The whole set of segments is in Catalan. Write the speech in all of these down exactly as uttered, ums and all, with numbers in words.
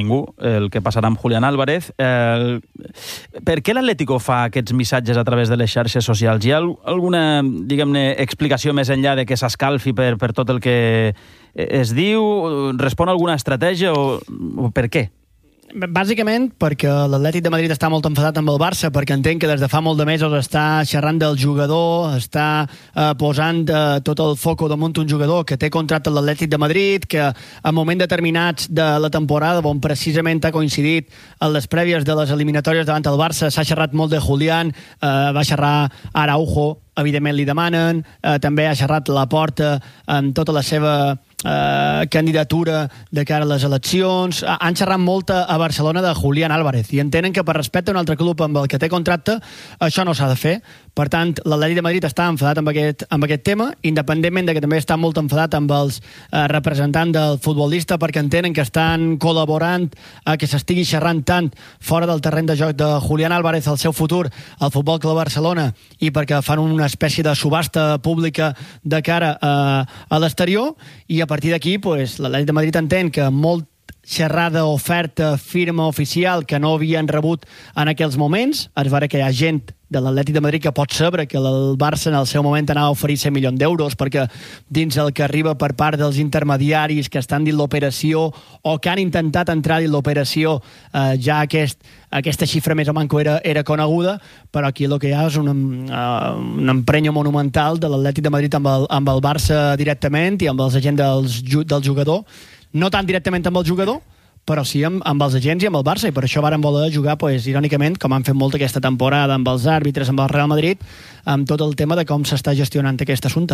ningú el que passarà amb Julián Álvarez. Eh, per què l'Atlético fa aquests missatges a través de les xarxes socials? Hi ha alguna, diguem-ne, explicació més enllà de que s'escalfi per, per tot el que es diu? Respon a alguna estratègia o, o per què? Bàsicament perquè l'Atlètic de Madrid està molt enfadat amb el Barça, perquè entenc que des de fa molt de mesos està xerrant del jugador, està eh, posant eh, tot el foco damunt un jugador que té contracte amb l'Atlètic de Madrid, que en moments determinats de la temporada, on precisament ha coincidit en les prèvies de les eliminatòries davant el Barça, s'ha xerrat molt de Julián, eh, va xerrar Araujo, evidentment li demanen, eh, també ha xerrat Laporta amb tota la seva eh, candidatura de cara a les eleccions. Han xerrat molt a Barcelona de Julián Álvarez i entenen que per respecte a un altre club amb el que té contracte això no s'ha de fer. Per tant, l'Atlètic de Madrid està enfadat amb aquest, amb aquest tema, independentment de que també està molt enfadat amb els eh, representants del futbolista, perquè entenen que estan col·laborant a que s'estigui xerrant tant fora del terreny de joc de Julián Álvarez el seu futur al Futbol Club Barcelona i perquè fan una espècie de subhasta pública de cara a, a l'exterior, i a partir d'aquí pues, l'Atlètic de Madrid entén que molt xerrada, oferta, firma oficial que no havien rebut en aquells moments. Es veure que hi ha gent de l'Atlètic de Madrid que pot saber que el Barça en el seu moment anava a oferir cent milions d'euros, perquè dins el que arriba per part dels intermediaris que estan dins l'operació o que han intentat entrar dins l'operació, eh, ja aquest, aquesta xifra més o manco era, era coneguda, però aquí el que hi ha és un, uh, un emprenyo monumental de l'Atlètic de Madrid amb el, amb el Barça directament i amb els agents dels, del jugador, no tan directament amb el jugador, però sí amb, amb els agents i amb el Barça, i per això varen voler jugar, pues, irònicament, com han fet molt aquesta temporada amb els àrbitres, amb el Real Madrid, amb tot el tema de com s'està gestionant aquest assumpte.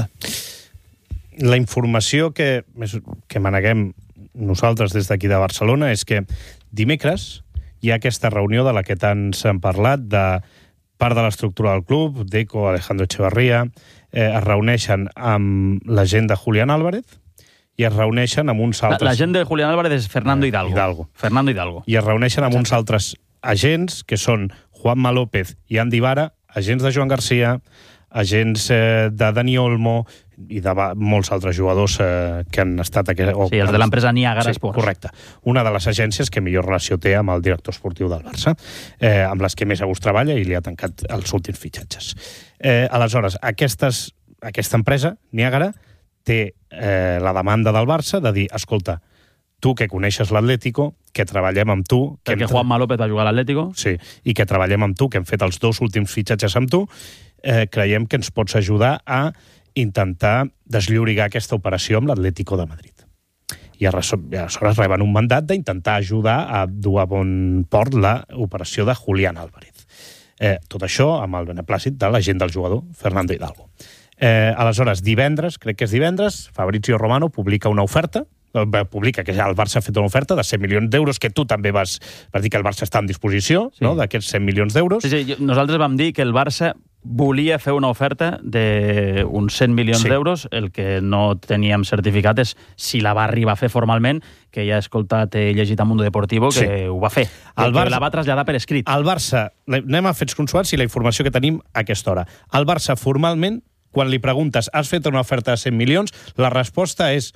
La informació que, que maneguem nosaltres des d'aquí de Barcelona és que dimecres hi ha aquesta reunió de la que tant s'han parlat, de part de l'estructura del club, Deco, Alejandro Echevarría, eh, es reuneixen amb la gent de Julián Álvarez, i es reuneixen amb uns altres... La, la gent de Julián Álvarez és Fernando Hidalgo. Hidalgo. Fernando Hidalgo. I es reuneixen amb uns altres agents, que són Juanma López i Andy Vara, agents de Joan Garcia, agents eh, de Dani Olmo i de molts altres jugadors eh, que han estat... Aquí, o, sí, els de l'empresa Niagara sí, Sports. Correcte. Una de les agències que millor relació té amb el director esportiu del Barça, eh, amb les que més a gust treballa i li ha tancat els últims fitxatges. Eh, aleshores, aquestes, aquesta empresa, Niagara, té eh, la demanda del Barça de dir, escolta, tu que coneixes l'Atlético, que treballem amb tu... Perquè hem... Juanma López va jugar a l'Atlético. Sí, i que treballem amb tu, que hem fet els dos últims fitxatges amb tu, eh, creiem que ens pots ajudar a intentar desllorigar aquesta operació amb l'Atlético de Madrid. I aleshores reben un mandat d'intentar ajudar a dur a bon port l'operació de Julián Álvarez. Eh, tot això amb el beneplàcit de l'agent del jugador, Fernando Hidalgo. Eh, aleshores, divendres, crec que és divendres, Fabrizio Romano publica una oferta, publica que ja el Barça ha fet una oferta de cent milions d'euros, que tu també vas, vas dir que el Barça està en disposició, sí, no?, d'aquests cent milions d'euros. Sí, sí, nosaltres vam dir que el Barça volia fer una oferta d'uns cent milions sí. d'euros. El que no teníem certificat és si la va arribar a fer formalment, que ja he escoltat, he llegit a Mundo Deportivo, que sí. ho va fer. El Barça, que la va traslladar per escrit. El Barça, anem a fets consuats i la informació que tenim a aquesta hora. El Barça formalment, quan li preguntes, has fet una oferta de cent milions, la resposta és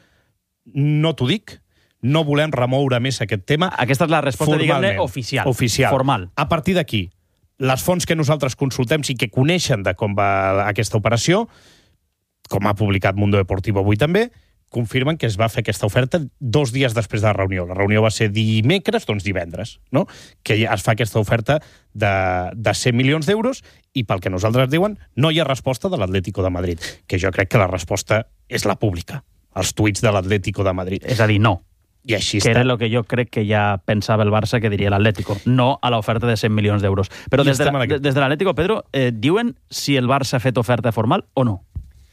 no t'ho dic, no volem remoure més aquest tema. Aquesta és la resposta, diguem-ne, oficial. Oficial. Formal. A partir d'aquí, les fonts que nosaltres consultem sí que coneixen de com va aquesta operació, com ha publicat Mundo Deportivo avui també, confirmen que es va fer aquesta oferta dos dies després de la reunió. La reunió va ser dimecres, doncs divendres, no? Que es fa aquesta oferta de, de cent milions d'euros i pel que nosaltres diuen no hi ha resposta de l'Atlético de Madrid, que jo crec que la resposta és la pública, els tuits de l'Atlético de Madrid. És a dir, no. I així que està. Era el que jo crec que ja pensava el Barça que diria l'Atlético, no a l'oferta de cent milions d'euros. Però I des de, la, des de l'Atlético, Pedro, eh, diuen si el Barça ha fet oferta formal o no?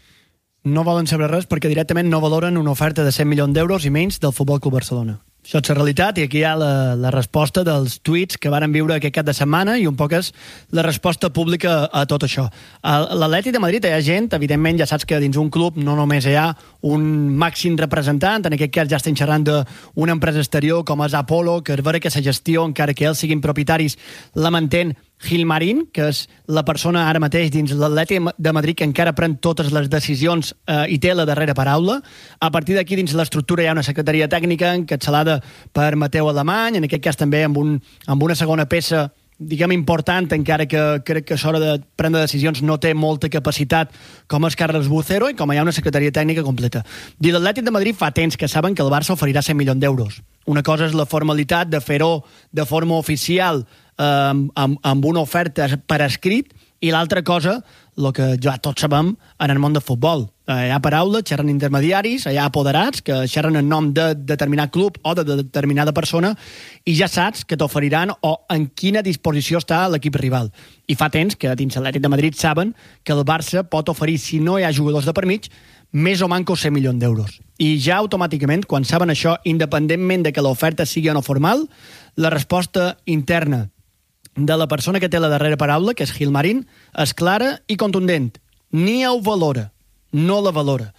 No volen saber res perquè directament no valoren una oferta de cent milions d'euros i menys del Futbol Club Barcelona. Això és la realitat i aquí hi ha la, la resposta dels tuits que varen viure aquest cap de setmana i un poc és la resposta pública a tot això. A l'Atlètic de Madrid hi ha gent, evidentment ja saps que dins un club no només hi ha un màxim representant, en aquest cas ja estem xerrant d'una empresa exterior com és Apollo, que és vera que la gestió, encara que ells siguin propietaris, la mantén Gilmarín, que és la persona ara mateix dins l'Atlètic de Madrid que encara pren totes les decisions eh, i té la darrera paraula. A partir d'aquí, dins l'estructura, hi ha una secretaria tècnica encapçalada per Mateu Alemany, en aquest cas també amb, un, amb una segona peça, diguem, important, encara que crec que a l'hora de prendre decisions no té molta capacitat, com és Carles Bucero, i com hi ha una secretaria tècnica completa. I l'Atlètic de Madrid fa temps que saben que el Barça oferirà cent milions d'euros. Una cosa és la formalitat de fer-ho de forma oficial eh, amb, amb una oferta per escrit, i l'altra cosa, el que ja tots sabem en el món del futbol. Eh, hi ha paraules, xerren intermediaris, hi ha apoderats que xerren en nom de determinat club o de determinada persona, i ja saps que t'oferiran o en quina disposició està l'equip rival. I fa temps que dins l'Atlètic de Madrid saben que el Barça pot oferir, si no hi ha jugadors de per mig, més o manco cent milions d'euros. I ja automàticament, quan saben això, independentment de que l'oferta sigui o no formal, la resposta interna de la persona que té la darrera paraula, que és Gilmarín, és clara i contundent. Ni ho valora, no la valora.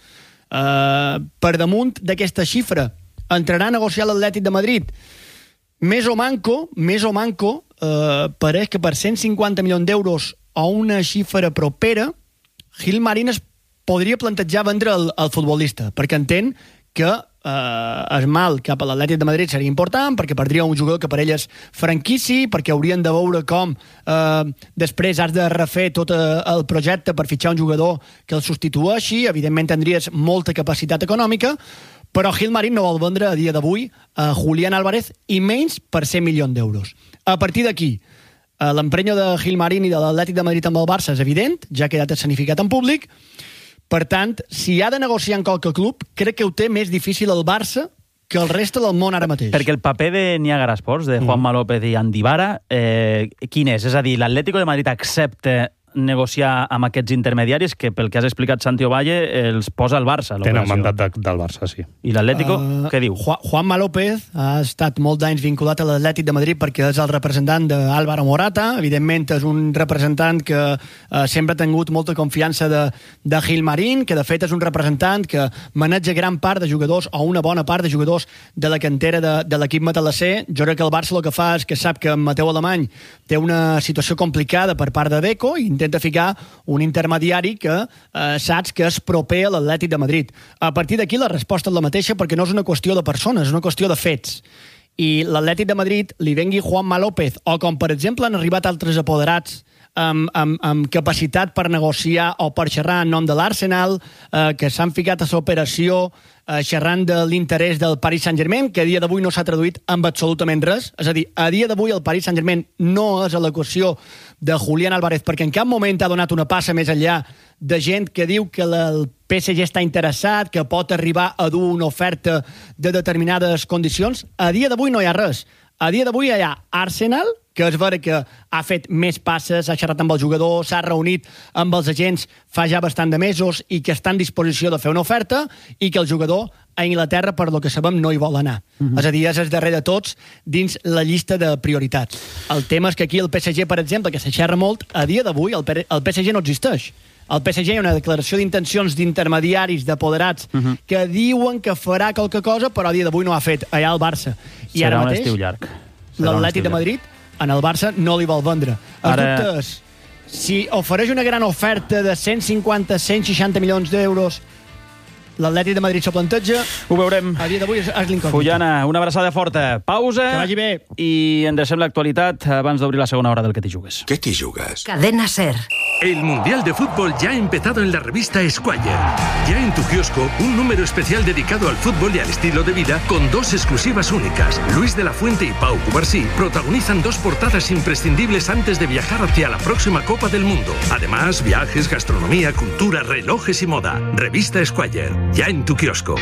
Uh, per damunt d'aquesta xifra, entrarà a negociar l'Atlètic de Madrid. Més o manco, més o manco, uh, pareix que per cent cinquanta milions d'euros o una xifra propera, Gilmarín es podria plantejar vendre el, el futbolista, perquè entén que eh, el mal cap a l'Atlètic de Madrid seria important, perquè perdria un jugador que per ell és franquici, perquè haurien de veure com eh, després has de refer tot el projecte per fitxar un jugador que el substitueixi. Evidentment tindries molta capacitat econòmica, però Gilmarín no vol vendre a dia d'avui a Julián Álvarez, i menys per cent milions d'euros. A partir d'aquí, eh, l'emprenyo de Gilmarín i de l'Atlètic de Madrid amb el Barça és evident, ja ha quedat escenificat en públic. Per tant, si ha de negociar en qualque club, crec que ho té més difícil el Barça que el reste del món ara mateix. Perquè el paper de Niagara Sports, de Juanma López i Andy Vara, eh, quin és? És a dir, l'Atlético de Madrid accepta negociar amb aquests intermediaris que, pel que has explicat, Santi Ovalle, els posa el Barça. Tenen mandat de, del Barça, sí. I l'Atlético, uh, què diu? Juan, Juanma López ha estat molt d'anys vinculat a l'Atlètic de Madrid perquè és el representant d'Álvaro Morata. Evidentment, és un representant que uh, sempre ha tingut molta confiança de, de Gilmarín, que de fet és un representant que maneja gran part de jugadors, o una bona part de jugadors de la cantera de, de l'equip matalasser. Jo crec que el Barça el que fa és que sap que Mateu Alemany té una situació complicada per part de Deco i intenta ficar un intermediari que eh, saps que és proper a l'Atlètic de Madrid. A partir d'aquí la resposta és la mateixa, perquè no és una qüestió de persones, és una qüestió de fets. I l'Atlètic de Madrid li vengui Juanma López, o com per exemple han arribat altres apoderats amb, amb, amb capacitat per negociar o per xerrar en nom de l'Arsenal, eh, que s'han ficat a l'operació eh, xerrant de l'interès del Paris Saint-Germain, que a dia d'avui no s'ha traduït amb absolutament res. És a dir, a dia d'avui el Paris Saint-Germain no és a l'equació de Julián Álvarez, perquè en cap moment ha donat una passa més enllà de gent que diu que el P S G està interessat, que pot arribar a dur una oferta de determinades condicions. A dia d'avui no hi ha res. A dia d'avui hi ha Arsenal, que és vera que ha fet més passes, ha xerrat amb el jugador, s'ha reunit amb els agents fa ja bastant de mesos i que està en disposició de fer una oferta, i que el jugador a Inglaterra, per lo que sabem, no hi vol anar. Uh-huh. És a dir, és el darrer de tots dins la llista de prioritats. El tema és que aquí el P S G, per exemple, que se xerra molt, a dia d'avui el P S G no existeix. Al P S G hi ha una declaració d'intencions d'intermediaris, d'apoderats, uh-huh, que diuen que farà qualque cosa, però a dia d'avui no ha fet. Allà al Barça. I Serà ara un mateix, estiu llarg. l'Atlètic de Madrid, en el Barça, no li vol vendre. El Ara... dubte és, si ofereix una gran oferta de cent cinquanta a cent seixanta milions d'euros, l'Atlètic de Madrid s'ho planteja. Ho veurem. A dia d'avui és, és l'incògnita. Fullana, una abraçada forta. Pausa. Que vagi bé. I endrecem l'actualitat abans d'obrir la segona hora del Que t'hi jugues. ¿Qué te jugas? Cadena SER. El Mundial de Fútbol ya ha empezado en la revista Esquire. Ya en tu kiosco, un número especial dedicado al fútbol y al estilo de vida con dos exclusivas únicas. Luis de la Fuente y Pau Cubarsí protagonizan dos portadas imprescindibles antes de viajar hacia la próxima Copa del Mundo. Además, viajes, gastronomía, cultura, relojes y moda. Revista Esquire, ya en tu kiosco.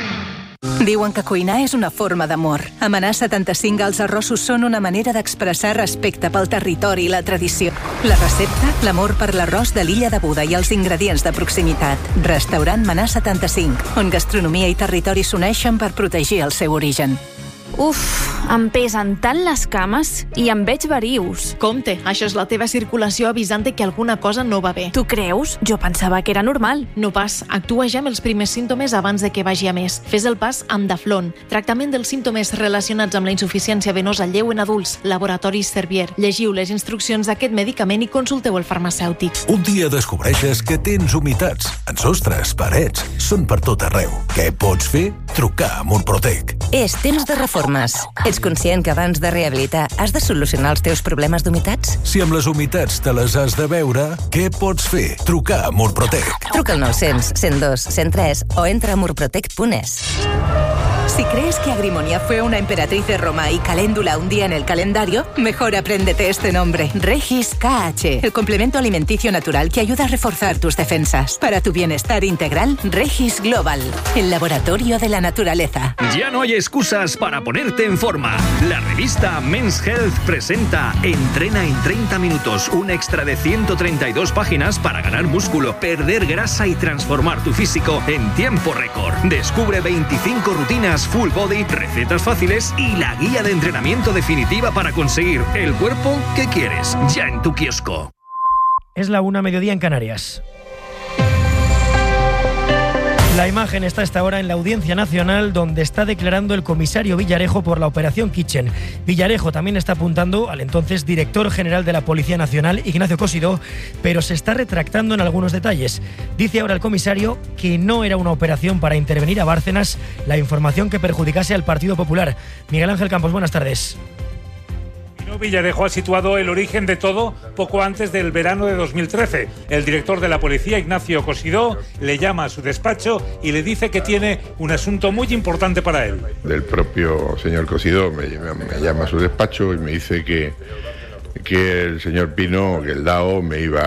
Diuen que cuinar és una forma d'amor. A Manà setanta-cinc els arrossos són una manera d'expressar respecte pel territori i la tradició. La recepta, l'amor per l'arròs de l'Illa de Buda i els ingredients de proximitat. Restaurant Manà setanta-cinc, on gastronomia i territori s'uneixen per protegir el seu origen. Uf, em pesen tant les cames i em veig verius. Compte, això és la teva circulació avisant que alguna cosa no va bé. Tu creus? Jo pensava que era normal. No pas, actua ja amb els primers símptomes abans de que vagi a més. Fes el pas amb Daflon, tractament dels símptomes relacionats amb la insuficiència venosa lleu en adults, Laboratoris Servier. Llegiu les instruccions d'aquest medicament i consulteu el farmacèutic. Un dia descobreixes que tens humitats en sostres, parets, són per tot arreu. Què pots fer? Trucar a Murprotec. És temps de reformes. Ets conscient que abans de rehabilitar has de solucionar els teus problemes d'humitats? Si amb les humitats te les has de veure, què pots fer? Trucar a Murprotec. Truca al nou cents, cent dos, cent tres o entra a murprotec punt es. Si crees que Agrimonia fue una emperatriz de Roma y Caléndula un día en el calendario, mejor apréndete este nombre. Regis K H, el complemento alimenticio natural que ayuda a reforzar tus defensas. Para tu bienestar integral, Regis Global, el laboratorio de la naturaleza. Ya no hay excusas para ponerte en forma. La revista Men's Health presenta Entrena en treinta minutos, un extra de ciento treinta y dos páginas para ganar músculo, perder grasa y transformar tu físico en tiempo récord. Descubre veinticinco rutinas full body, recetas fáciles y la guía de entrenamiento definitiva para conseguir el cuerpo que quieres, ya en tu kiosco. Es la una, mediodía en Canarias. La imagen está a esta hora en la Audiencia Nacional, donde está declarando el comisario Villarejo por la Operación Kitchen. Villarejo también está apuntando al entonces director general de la Policía Nacional, Ignacio Cosidó, pero se está retractando en algunos detalles. Dice ahora el comisario que no era una operación para intervenir a Bárcenas la información que perjudicase al Partido Popular. Miguel Ángel Campos, buenas tardes. Villarejo ha situado el origen de todo poco antes del verano de dos mil trece. El director de la policía, Ignacio Cosidó, le llama a su despacho y le dice que tiene un asunto muy importante para él. El propio señor Cosidó me, me llama a su despacho y me dice que, que el señor Pino, que el D A O, me iba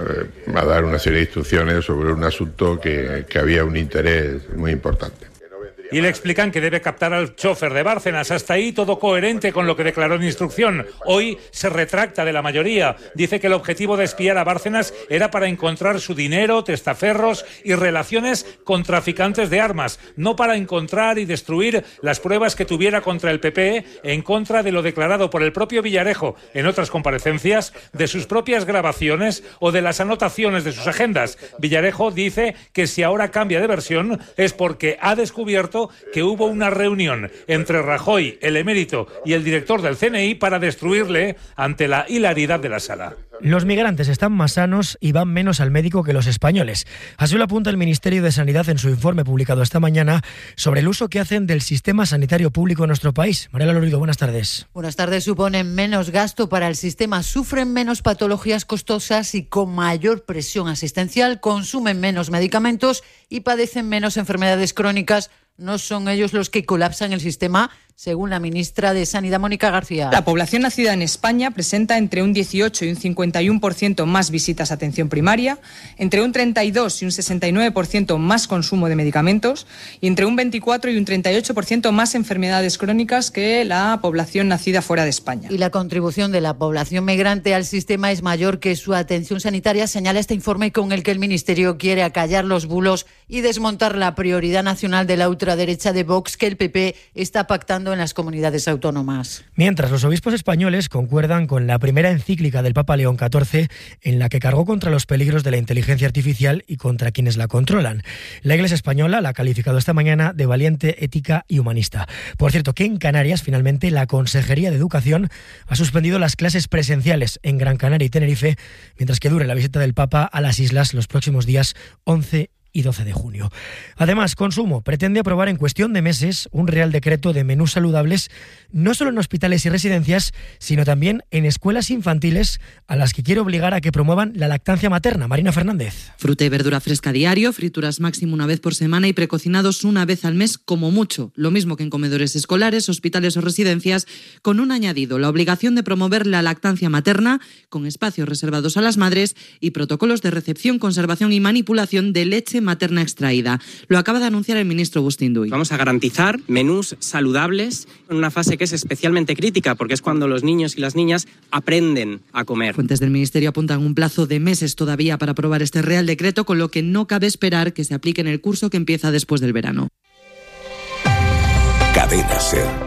a dar una serie de instrucciones sobre un asunto que, que había un interés muy importante. Y le explican que debe captar al chofer de Bárcenas. Hasta ahí todo coherente con lo que declaró en instrucción. Hoy se retracta de la mayoría. Dice que el objetivo de espiar a Bárcenas era para encontrar su dinero, testaferros y relaciones con traficantes de armas, no para encontrar y destruir las pruebas que tuviera contra el P P, en contra de lo declarado por el propio Villarejo en otras comparecencias, de sus propias grabaciones o de las anotaciones de sus agendas. Villarejo dice que si ahora cambia de versión es porque ha descubierto que hubo una reunión entre Rajoy, el emérito, y el director del C N I para destruirle ante la hilaridad de la sala. Los migrantes están más sanos y van menos al médico que los españoles. Así lo apunta el Ministerio de Sanidad en su informe publicado esta mañana sobre el uso que hacen del sistema sanitario público en nuestro país. Mariela Lorido, buenas tardes. Buenas tardes. Suponen menos gasto para el sistema, sufren menos patologías costosas y con mayor presión asistencial, consumen menos medicamentos y padecen menos enfermedades crónicas. No son ellos los que colapsan el sistema, según la ministra de Sanidad, Mónica García. La población nacida en España presenta entre un dieciocho y un cincuenta y uno por ciento más visitas a atención primaria, entre un treinta y dos y un sesenta y nueve por ciento más consumo de medicamentos y entre un veinticuatro y un treinta y ocho por ciento más enfermedades crónicas que la población nacida fuera de España. Y la contribución de la población migrante al sistema es mayor que su atención sanitaria, señala este informe con el que el Ministerio quiere acallar los bulos y desmontar la prioridad nacional de la ultraderecha de Vox que el P P está pactando en las comunidades autónomas. Mientras los obispos españoles concuerdan con la primera encíclica del Papa León catorce, en la que cargó contra los peligros de la inteligencia artificial y contra quienes la controlan. La Iglesia española la ha calificado esta mañana de valiente, ética y humanista. Por cierto, que en Canarias, finalmente, la Consejería de Educación ha suspendido las clases presenciales en Gran Canaria y Tenerife, mientras que dure la visita del Papa a las islas los próximos días once y doce de junio. Además, Consumo pretende aprobar en cuestión de meses un Real Decreto de menús saludables no solo en hospitales y residencias, sino también en escuelas infantiles, a las que quiere obligar a que promuevan la lactancia materna. Marina Fernández. Fruta y verdura fresca diario, frituras máximo una vez por semana y precocinados una vez al mes como mucho. Lo mismo que en comedores escolares, hospitales o residencias, con un añadido: la obligación de promover la lactancia materna con espacios reservados a las madres y protocolos de recepción, conservación y manipulación de leche materna extraída. Lo acaba de anunciar el ministro Bustinduy. Vamos a garantizar menús saludables en una fase que es especialmente crítica, porque es cuando los niños y las niñas aprenden a comer. Fuentes del Ministerio apuntan un plazo de meses todavía para aprobar este Real Decreto, con lo que no cabe esperar que se aplique en el curso que empieza después del verano. Cadena Ser.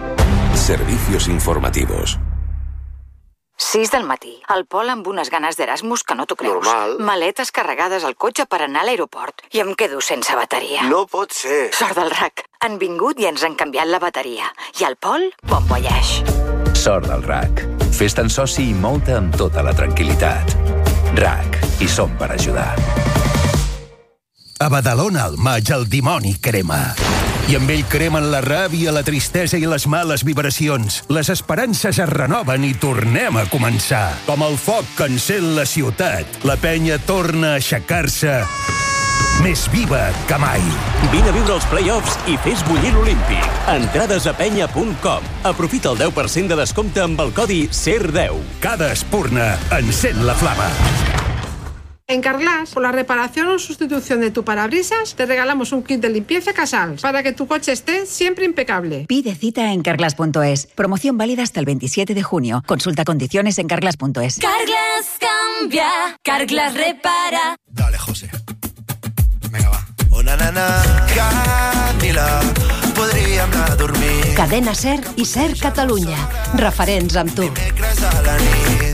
Servicios informativos. sis del matí. El Pol amb unes ganes d'Erasmus que no t'ho creus. Normal. Maletes carregades al cotxe per anar a l'aeroport. I em quedo sense bateria. No pot ser. Sort del R A C. Han vingut i ens han canviat la bateria. I el Pol, bon voyage. Sort del R A C. Fes-te'n soci i mou-te amb tota la tranquil·litat. R A C. Hi som per ajudar. A Badalona, al maig, el dimoni crema. I amb ell cremen la ràbia, la tristesa i les males vibracions. Les esperances es renoven i tornem a començar. Com el foc que encén la ciutat, la penya torna a aixecar-se més viva que mai. Vine a viure els play-offs i fes bullir l'Olímpic. Entrades a penya punt com. Aprofita el deu per cent de descompte amb el codi S E R deu. Cada espurna encén la flama. En Carglass, por la reparación o sustitución de tu parabrisas, te regalamos un kit de limpieza Casals para que tu coche esté siempre impecable. Pide cita en carglass punto es. Promoción válida hasta el veintisiete de junio. Consulta condiciones en carglass punto es. Carglass cambia, Carglass repara. Dale, José. Venga, va. Una nana, Camila, podríem anar a dormir. Cadena SER i SER Catalunya. Referents amb tu. Dimecres a la nit.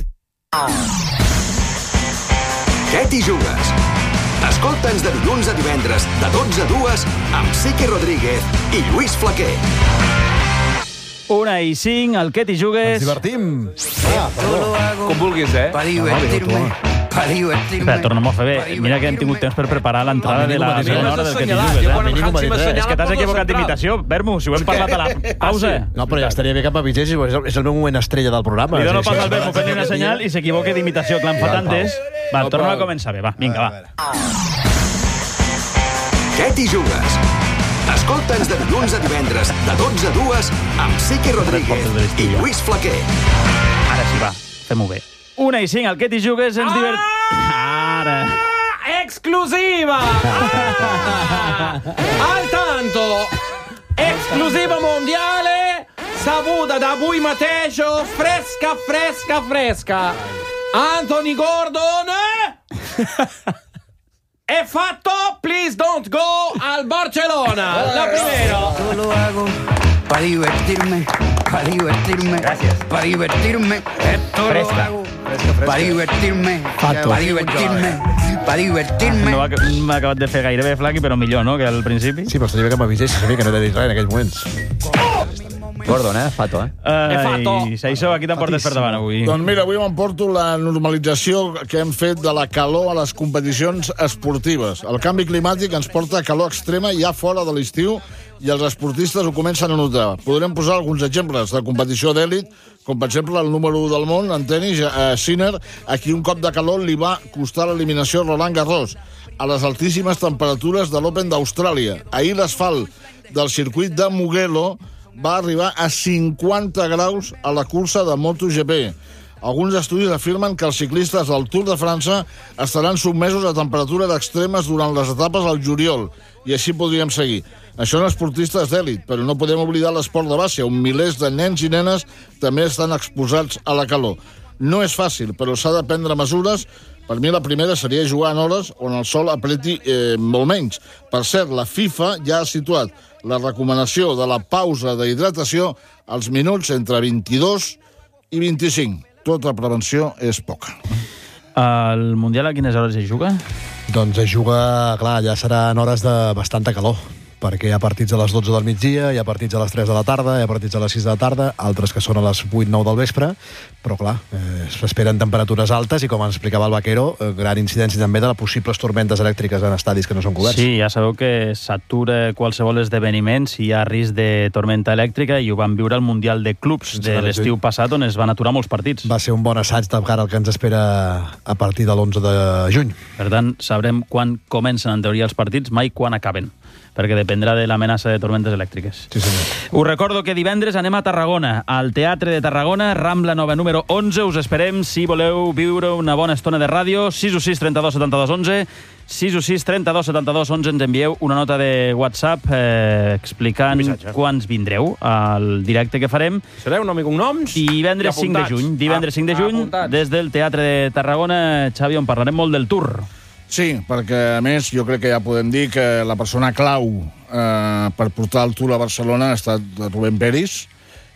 Què t'hi jugues? Escolta'ns de dilluns a divendres, de dotze a dues, amb Sique Rodríguez i Lluís Flaquer. Una i cinc, el que t'hi jugues... Ens divertim. Ah, perdó. Com vulguis, eh? Per divertir-me. Per divertir-me. Espera, tornem-ho a fer bé. Mira que hem tingut temps per preparar l'entrada de la segona hora del que t'hi jugues. Eh? És que t'has equivocat d'imitació. Bermu, si ho hem parlat a la pausa. No, però ja estaria bé que m'avisessis, és el meu moment estrella del programa. Li dono pas al Bermu fent una senyal i s'equivoca d'imitació, que l'han fet antes. Va, torna a començar bé, va, vinga, va. Què t'hi jugues? Escolta'ns de dilluns a divendres, de dotze a dues, amb Sique Rodríguez i Lluís Flaquer. Ara sí, va, fem-ho bé. Una i cinc, el que t'hi jugues ens divert... Ara... Exclusiva! Al tanto! Esclusiva mondiale, saputa da avui mateix, fresca, fresca, fresca. Anthony Gordon è fatto, please don't go al Barcelona. La primero. Yo lo hago para divertirme, para divertirme, para divertirme. Esto lo hago para divertirme, para divertirme, para divertirme. No m'ha acabat de fer gaire bé, Flaqui, però millor, no?, que al principi. Sí, però estaria bé que m'avisessis a mi, que no t'he dit res en aquells moments. Gordon, eh? Fato, eh? Ai, Saissó, aquí t'emportes per davant avui. Doncs mira, avui m'emporto la normalització que hem fet de la calor a les competicions esportives. El canvi climàtic ens porta a calor extrema ja fora de l'estiu i els esportistes ho comencen a notar. Podrem posar alguns exemples de competició d'èlit, com per exemple el número u del món, en tenis, eh, Sinner, a qui un cop de calor li va costar l'eliminació Roland Garros, a les altíssimes temperatures de l'Open d'Austràlia. Ahir l'asfalt del circuit de Mugello va arribar a cinquanta graus a la cursa de MotoGP. Alguns estudis afirmen que els ciclistes del Tour de França estaran sotmesos a temperatures extremes durant les etapes al juliol, i així podríem seguir. Això són esportistes d'èlit, però no podem oblidar l'esport de base, on milers de nens i nenes també estan exposats a la calor. No és fàcil, però s'ha de prendre mesures. Per mi la primera seria jugar en hores on el sol apreti eh, molt menys. Per cert, la FIFA ja ha situat la recomanació de la pausa d'hidratació als minuts entre vint-i-dos i vint-i-cinc. Tota prevenció és poca. El Mundial a quines hores es juga? Doncs es juga, clar, ja seran hores de bastanta calor, perquè hi ha partits a les dotze del migdia, hi ha partits a les tres de la tarda, hi ha partits a les sis de la tarda, altres que són a les vuit nou del vespre, però clar, eh, s'esperen temperatures altes i, com ens explicava el Vaquero, eh, gran incidència també de les possibles tormentes elèctriques en estadis que no són coberts. Sí, ja sabeu que s'atura qualsevol esdeveniment si hi ha risc de tormenta elèctrica, i ho vam viure al Mundial de Clubs de l'estiu passat, on es van aturar molts partits. Va ser un bon assaig de cara al que ens espera a partir de l'onze de juny. Per tant, sabrem quan comencen en teoria els partits, mai quan acaben, perquè dependrà de l'amenaça de tormentes elèctriques. Sí, senyor. Us recordo que divendres anem a Tarragona, al Teatre de Tarragona, Rambla Nova número onze. Us esperem si voleu viure una bona estona de ràdio. sis u sis trenta dos setanta dos onze. sis u sis trenta dos setanta dos onze. Ens envieu una nota de WhatsApp eh, explicant quants vindreu al directe que farem. Sereu nom i cognoms? Divendres cinc de juny. Divendres cinc de juny, des del Teatre de Tarragona. Xavi, on parlarem molt del Tour. Sí, perquè, a més, jo crec que ja podem dir que la persona clau eh, per portar el Tour a Barcelona ha estat Rubén Peris,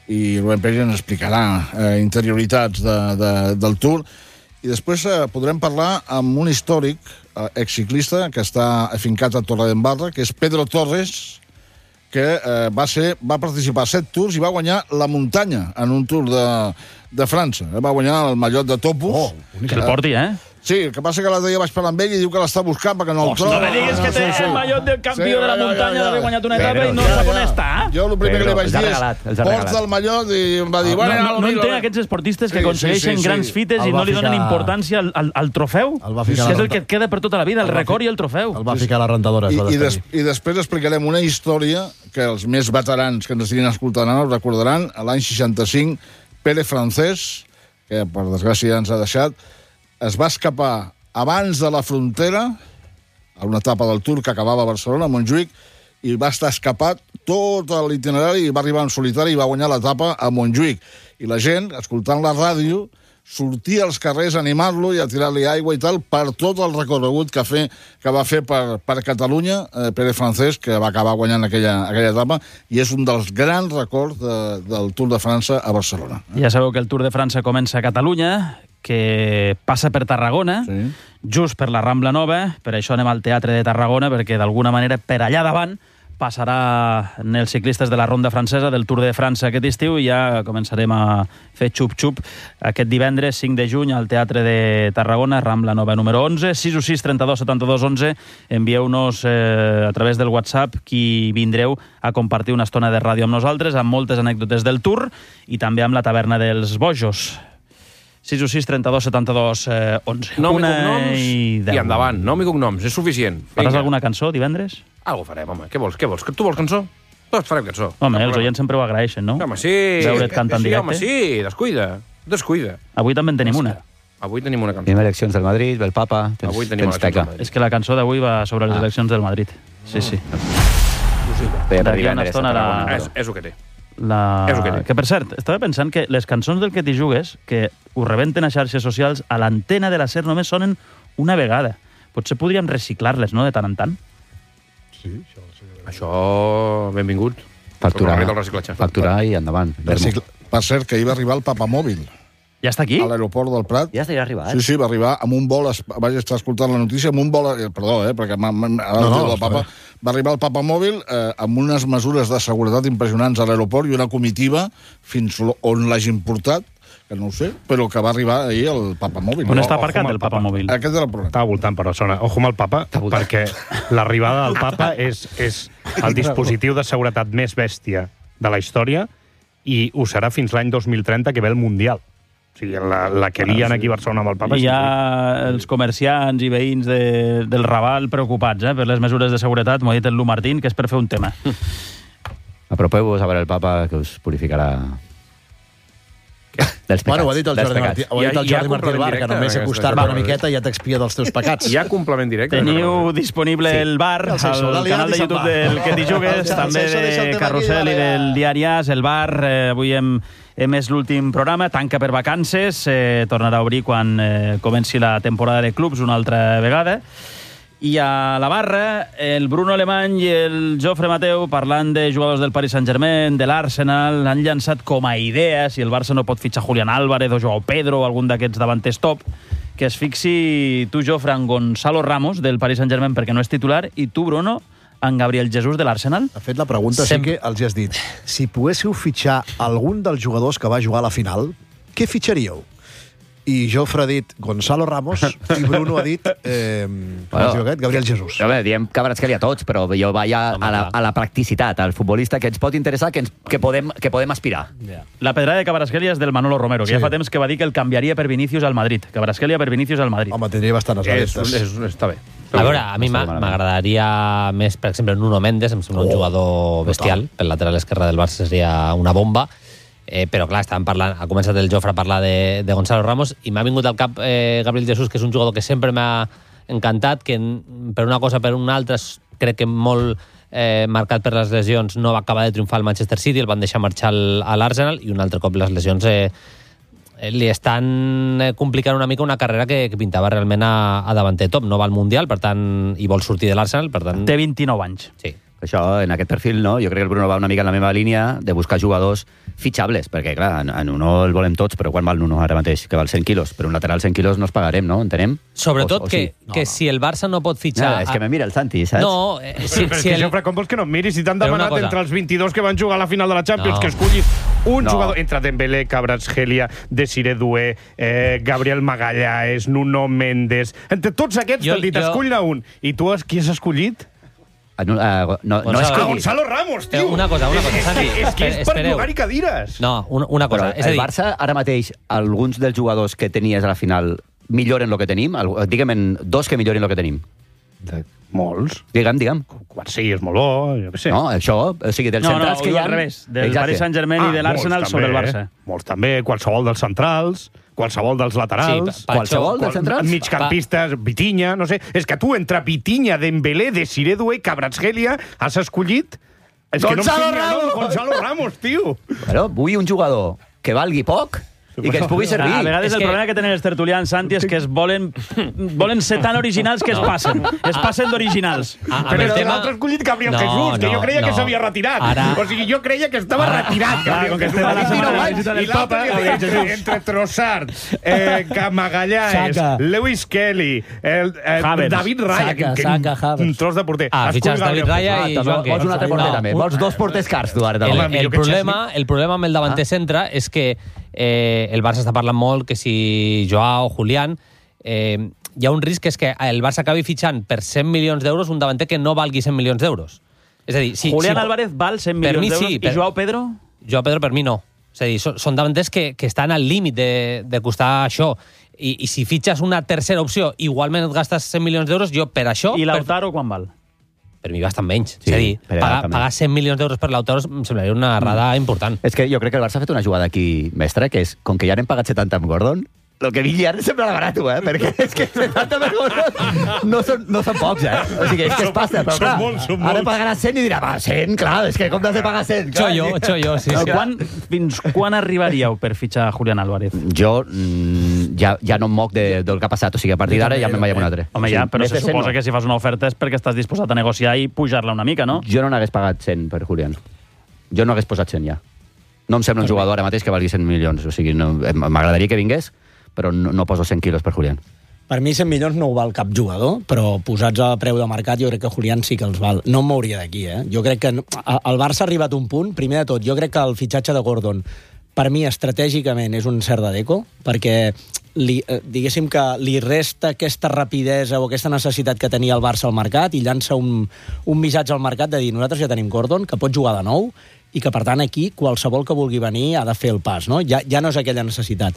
i Rubén Pérez ens explicarà eh, interioritats de, de, del Tour. I després eh, podrem parlar amb un històric eh, exciclista que està afincat a Torredembarra, que és Pedro Torres, que eh, va, ser, va participar a set tours i va guanyar la muntanya en un Tour de, de França. Va guanyar el mallot de Topos. Oh, que el porti, eh? Sí, el que passa que l'altre dia vaig parlar amb ell i diu que l'està buscant perquè no el troba. No me digues que té el mallot del campió sí, de la muntanya ja, ja. d'haver guanyat una etapa i no sap on està. Jo el primer que li vaig dir és porta el mallot i em va dir... No, no, no entenc aquests esportistes que aconsegueixen grans fites i no li donen importància al, al trofeu, que és el que et queda per tota la vida, el record i el trofeu. El va ficar a la rentadora. I, i, des, I després explicarem una història que els més veterans que ens estiguin escoltant ara recordaran. L'any seixanta-cinc, Pere Francés, que per desgràcia ens ha deixat, es va escapar abans de la frontera, a una etapa del Tour que acabava a Barcelona, a Montjuïc, i va estar escapat tot l'itinerari i va arribar en solitari i va guanyar l'etapa a Montjuïc. I la gent, escoltant la ràdio, sortia als carrers a animar-lo i a tirar-li aigua i tal per tot el recorregut que, fe, que va fer per, per Catalunya, eh, Pere Francés, que va acabar guanyant aquella, aquella etapa, i és un dels grans records de, del Tour de França a Barcelona. Ja sabeu que el Tour de França comença a Catalunya, que passa per Tarragona, sí. just per la Rambla Nova, per això anem al Teatre de Tarragona, perquè d'alguna manera per allà davant passarà els ciclistes de la Ronda Francesa del Tour de França aquest estiu i ja començarem a fer xup-xup aquest divendres cinc de juny al Teatre de Tarragona, Rambla Nova número onze, sis u sis trenta-dos setanta-dos onze. Envieu-nos eh, a través del WhatsApp qui vindreu a compartir una estona de ràdio amb nosaltres, amb moltes anècdotes del Tour i també amb la taverna dels bojos. sis u sis trenta-dos setanta-dos onze. Nom i cognoms i, i endavant. Nom i cognoms, és suficient. Faràs alguna cançó divendres? Algo farem, home. Què vols? Què vols? Tu vols cançó? Doncs farem cançó. Home, els oients sempre ho agraeixen, no? Home, sí. Veure't cantar en directe. Home, sí. Descuida. Descuida. Avui també en tenim una. Avui tenim una cançó. Tenim eleccions del Madrid, del Papa... Tens, Avui tenim eleccions del Madrid. És que la cançó d'avui va sobre les ah. eleccions del Madrid. Sí, sí. D'aquí una estona la... És, és el que té. La... Que, que, per cert, estava pensant que les cançons del que t'hi jugues, que ho rebenten a xarxes socials, a l'antena de la SER només sonen una vegada. Potser podríem reciclar-les, no?, de tant en tant. Sí, això... Això, benvingut. Facturar, facturar i endavant. Recicla... Per cert, que hi va arribar el papamòbil. Ja està aquí? A l'aeroport del Prat. Ja està arribat. Sí, sí, va arribar amb un vol... Vaig estar escoltant la notícia amb un vol... Perdó, eh, perquè m'ha... No, no, el papa, va arribar el papamòbil eh, amb unes mesures de seguretat impressionants a l'aeroport i una comitiva fins on l'hagin portat, que no ho sé, però que va arribar ahir el papamòbil. On està aparcat el papamòbil? Aquest era el problema. Estava voltant per Barcelona. Ojo amb el papa, perquè l'arribada del papa és, és el dispositiu de seguretat més bèstia de la història i ho serà fins l'any dos mil trenta, que ve el Mundial. O sigui, la, la que lien aquí a Barcelona amb el papa... I hi ha els comerciants i veïns de, del Raval preocupats eh, per les mesures de seguretat, m'ho ha dit el Lu Martín, que és per fer un tema. Apropeu-vos a veure el papa, que us purificarà... Dels pecats. Bueno, ho ha dit el Jordi Martí, ho ha dit el Jordi Martí Bar, que només acostar-me una miqueta ja t'expia dels teus pecats. Hi ha complement directe. Teniu disponible el bar al canal de YouTube del Que t'hi jugues, també de Carrusel i del Diari As. El bar, avui hem emès l'últim programa, tanca per vacances, tornarà a obrir quan comenci la temporada de clubs una altra vegada. I a la barra, el Bruno Alemany i el Jofre Mateu, parlant de jugadors del Paris Saint-Germain, de l'Arsenal, han llançat com a idea, si el Barça no pot fitxar Julián Álvarez o Joao Pedro o algun d'aquests davanters top, que es fixi tu, Jofre, en Gonzalo Ramos, del Paris Saint-Germain, perquè no és titular, i tu, Bruno, en Gabriel Jesús, de l'Arsenal? De fet, la pregunta Sem... sí que els has dit. Si poguéssiu fitxar algun dels jugadors que va jugar a la final, què fitxaríeu? I Jofre ha dit Gonzalo Ramos i Bruno ha dit eh, bueno, aquest, Gabriel Jesús. No, bé, diem Kvaratskhelia a tots, però jo vaig a, a, la, a la practicitat, al futbolista que ens pot interessar, que, ens, que, podem, que podem aspirar. Yeah. La pedrada de Kvaratskhelia és del Manolo Romero, que sí. ja fa temps que va dir que el canviaria per Vinícius al Madrid. Kvaratskhelia per Vinícius al Madrid. Home, tindria bastantes és, és, està bé. A veure, a mi m'agradaria més, per exemple, Nuno Méndez, em sembla oh, un jugador bestial, pel lateral esquerre del Barça seria una bomba. Eh, però clar, estàvem parlant, ha començat el Jofre a parlar de, de Gonzalo Ramos i m'ha vingut al cap eh, Gabriel Jesús, que és un jugador que sempre m'ha encantat, que per una cosa per una altra crec que molt eh, marcat per les lesions no va acabar de triomfar al Manchester City, el van deixar marxar al, a l'Arsenal i un altre cop les lesions eh, li estan complicant una mica una carrera que, que pintava realment a, a davanter top. No va al Mundial, per tant, i vol sortir de l'Arsenal, per tant... Té vint-i-nou anys. Sí. Això, en aquest perfil, no? Jo crec que el Bruno va una mica en la meva línia de buscar jugadors fitxables, perquè, clar, en, en Nuno el volem tots, però quan val Nuno ara mateix? Que val cent quilos. Per un lateral cent quilos no els pagarem, no? Entenem? Sobretot o, o que, sí? que no, no. si el Barça no pot fitxar... No, és que me mira el Santi, saps? No, eh, si, però si és que, el... Jofre, com vols que no em miris? Si t'han demanat entre els vint-i-dos que van jugar a la final de la Champions No. que escollis un No. jugador entre Dembélé, Kvaratskhelia, Desiré Doué, eh, Gabriel Magallanes, Nuno Mendes... Entre tots aquests Jo- t'han dit, jo- escull-ne un. I tu has, qui has escollit? Uh, no, no, no és Gonzalo- que... Ah, Gonzalo Ramos, tio! Una cosa, una cosa, És Santi, que, és, que és per espereu. llogar-hi cadires. No, una, una cosa. Però és a el dir, Barça, ara mateix, alguns dels jugadors que tenies a la final milloren el que tenim? Al- Digue'm en dos que milloren el que tenim. De, molts. Digue'm, digue'm. Sí, és molt bo, jo què sé. No, això, o sigui, dels No, no, centrals ho que diu hi ha... al revés, del Exacte. Paris Saint-Germain i de l'Arsenal molts sobre el també, Barça. eh? Molts també, qualsevol dels centrals, qualsevol dels laterals... Sí, pa- Qualsevol dels centrals? Migcampistes, Vitinha, no sé... És que tu, entre Vitinha, Dembélé, Desiré Doué, Kvaratskhelia, has escollit... És que Gonzalo no em surt ni el nom, Ramos! Gonzalo Ramos, tio! Bueno, vull un jugador que valgui poc i que ens pugui servir. A vegades És el que- problema que tenen els tertulians, Santi, és que es volen, volen ser tan originals que es passen. Es passen d'originals. a, amb Però el tema... l'altre ha escollit Gabriel No, Jesús, que no, jo creia no. que s'havia retirat. Ara- O sigui, jo creia que estava Ara- retirat, Clar, Gabriel com que Jesús. estem a la Amb setmana vint-i-nou de anys, visita del i l'altre Papa, que Gabriel deia, Jesús. entre Trossard, eh, Magallanes, Saka. Lewis Kelly, el, eh, Havertz. David Raya, Saka, que, Saka, Havertz. un tros de porter. Ah, Escull fitxes Gabriel David Raya Jesús. i Ah, Joan vols un altre porter, No, també. un- Vols dos porters cars, tu, ara, El, també. Home, millor el, que problema, el problema amb el davanter centre és que eh, el Barça està parlant molt que si Joao, Julián... Eh, hi ha un risc que és que el Barça acabi fitxant per cent milions d'euros un davanter que no valgui cent milions d'euros. És a dir, si, Julián si, Álvarez val cent per milions mi d'euros sí, i per- Joao Pedro? Joao Pedro per mi no. És a dir, són, són davanters que, que estan al límit de, de costar això. I, I si fitxes una tercera opció, igualment et gastes cent milions d'euros, jo per això... I per, Lautaro quan val? per mi bastant menys. Sí, és a dir, per edat pagar, també. pagar cent milions d'euros per Lautaro em semblaria una errada important. És que jo crec que el Barça ha fet una jugada aquí mestra, que és, com que ja n'hem pagat setanta amb Gordon, el que vingui ara sembla barat, eh? Perquè és que setanta amb Gordon no són, no són pocs, eh? O sigui, és que es passa, però Són clar, molts, són ara molts. pagarà cent i dirà, va, cent, clar, és que com t'has de pagar cent? Clar, Chollo, sí. chollo, sí, sí. Quan, fins quan arribaríeu per fitxar Julián Álvarez? Jo mm, ja, ja no em moc de, del que ha passat, o sigui, a partir d'ara ja me'n vaig amb un altre. Home, ja, però més se de cent suposa no. que si fas una oferta és perquè estàs disposat a negociar i pujar-la una mica, no? Jo no n'hagués pagat cent per Julián. Jo no hagués posat cent ja. No em sembla un jugador ara mateix que valgui cent milions. O sigui, no, m'agradaria que vingués, però no, no poso cent quilos per Julián. Per mi cent milions no ho val cap jugador, però posats a preu de mercat jo crec que Julián sí que els val. No em mouria d'aquí, eh? Jo crec que a- el Barça ha arribat a un punt, primer de tot, jo crec que el fitxatge de Gordon per mi estratègicament és un cert de deco, perquè li, eh, diguéssim que li resta aquesta rapidesa o aquesta necessitat que tenia el Barça al mercat i llança un, un missatge al mercat de dir nosaltres ja tenim Gordon, que pot jugar de nou i que per tant aquí qualsevol que vulgui venir ha de fer el pas, no? Ja, ja no és aquella necessitat.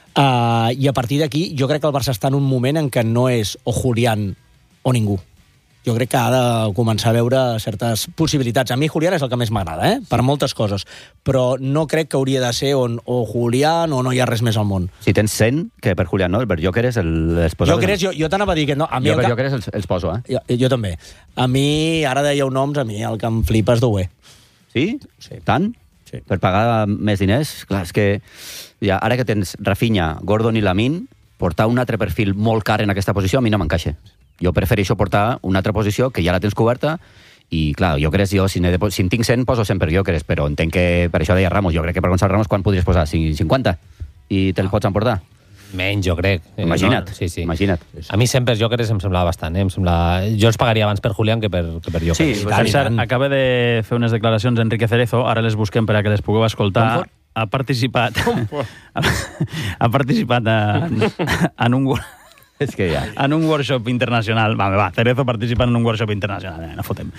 Uh, I a partir d'aquí jo crec que el Barça està en un moment en què no és o Julián o ningú. Jo crec que ha de començar a veure certes possibilitats. A mi Julián és el que més m'agrada, eh? Per moltes coses. Però no crec que hauria de ser on, o Julián o no hi ha res més al món. Si tens cent, que per Julián no, per Jokeres el, els poses... Jokeres, jo, jo t'anava a dir que no. A mi jo el per que... Jokeres els, els poso, eh? Jo, jo també. A mi, ara dèieu noms, a mi el que em flipa és Doué. Sí? Sí. Tant? Sí. Per pagar més diners? Clar, és que ja, ara que tens Rafinha, Gordon i Lamine, portar un altre perfil molt car en aquesta posició a mi no m'encaixa. Jo prefereixo portar una altra posició que ja la tens coberta i, clar, jo crec, jo, si, de, si en tinc cent, poso cent per jo crec, però entenc que, per això deia Ramos, jo crec que per Gonzalo Ramos quan podries posar? cinquanta? I te'l pots emportar? Menys, jo crec. Imagina't, No, sí, sí. imagina't. A mi sempre els Jokers em semblava bastant, eh? Em sembla... Jo els pagaria abans per Julián que per, que per Jokers. Sí, per cert, acaba de fer unes declaracions Enrique Cerezo, ara les busquem per a que les pugueu escoltar. Ha participat... ha, ha participat en, en un... És que ja... En un workshop internacional. Va, va, Cerezo participa en un workshop internacional. Eh, no fotem.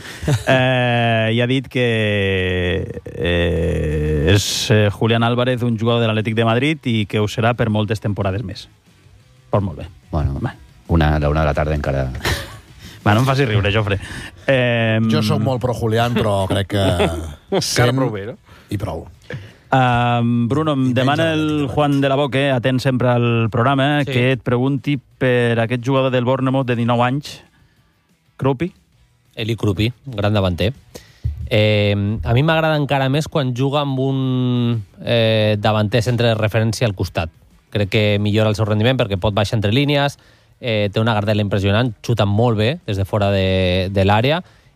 Eh, I ha dit que eh, és eh, Julián Álvarez un jugador de l'Atlètic de Madrid i que ho serà per moltes temporades més. Pues molt bé. Bueno, una, a la una de la tarda encara... Va, no em facis riure, Jofre. Eh, Jo sóc molt pro Julián, però crec que... Encara prou bé, no? I prou. Uh, Bruno, em demana el Juan de la Boque, atent sempre al programa, Sí. que et pregunti per aquest jugador del Bournemouth de dinou anys, Krupi. Eli Krupi, gran davanter. Eh, a mi m'agrada encara més quan juga amb un eh, davanter centre de referència al costat. Crec que millora el seu rendiment perquè pot baixar entre línies, eh, té una gardela impressionant, xuta molt bé des de fora de, de l'àrea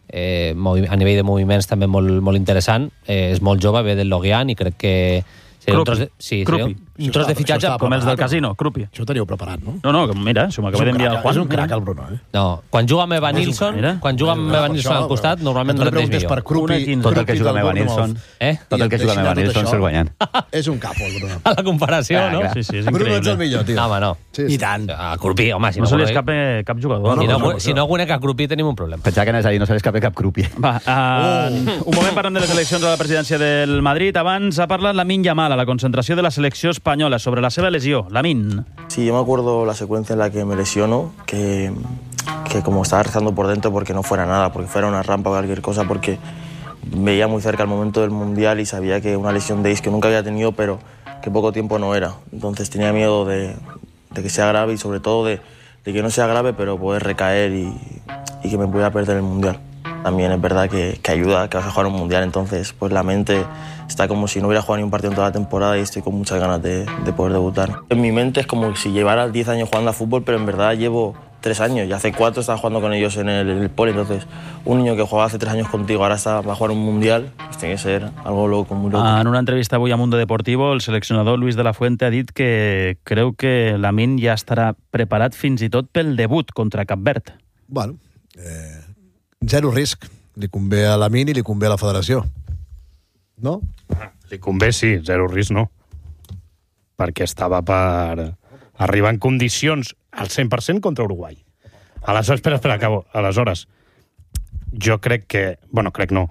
eh, a nivell de moviments també molt, molt interessant. Eh, és molt jove, ve del Lorient i crec que seria un tros de, sí, seria un, un tros de fitxatge com els del casino, Crupi. Això ho teníeu preparat, no? No, no, mira, s'ho m'acaba d'enviar el Juan. És un crac, el Bruno, eh? No, quan juga amb Evan Nilsson, quan juga amb Evan Nilsson al costat, normalment rendeix millor. Per Crupi, tot el que juga amb Evan Nilsson, eh? tot el que juga amb Evan Nilsson se'l guanyen. És un capo, el Bruno. A la comparació, ah, no? Clar. Sí, sí, és Bruno increïble. ets el millor, tio. No, home, no. Sí, sí. I tant. A Crupi, home, si no, no, no se li escapa cap jugador. Si no, no, si no guanya cap Crupi tenim un problema. Pensava que anaves a dir, no se li escapa cap Crupi. Va, uh, un moment parlem de les eleccions a la presidència del Madrid. Abans ha parlat Lamine Yamal a la concentració de la selecció espanyola sobre la seva lesió. Lamine. Sí, yo me acuerdo la secuencia en la que me lesiono, que, que como estaba rezando por dentro porque no fuera nada, porque fuera una rampa o cualquier cosa, porque veía muy cerca el momento del Mundial y sabía que una lesión de isquio nunca había tenido, pero que poco tiempo no era. Entonces tenía miedo de, de que sea grave y sobre todo de, de que no sea grave, pero poder recaer y, y que me pudiera perder el Mundial. También es verdad que, que ayuda, que vas a jugar un Mundial, entonces pues la mente está como si no hubiera jugado ni un partido en toda la temporada y estoy con muchas ganas de, de poder debutar. En mi mente es como si llevara diez años jugando a fútbol, pero en verdad llevo tres años y hace cuatro estaba jugando con ellos en el, en el poli, entonces un niño que jugaba hace tres años contigo ahora está, va a jugar un Mundial, pues tiene que ser algo loco, muy loco. En una entrevista avui a Mundo Deportivo, el seleccionador Luis de la Fuente ha dit que creu que Lamine ja estarà preparat fins i tot pel debut contra Cap Verd. Bueno, eh, zero risc. Li convé a Lamine i li convé a la federació. No? Li convé, sí, zero risc no. Perquè estava per arribar en condicions al cent per cent contra Uruguai. Aleshores, espera, espera, acabo. Aleshores, jo crec que... Bueno, crec no.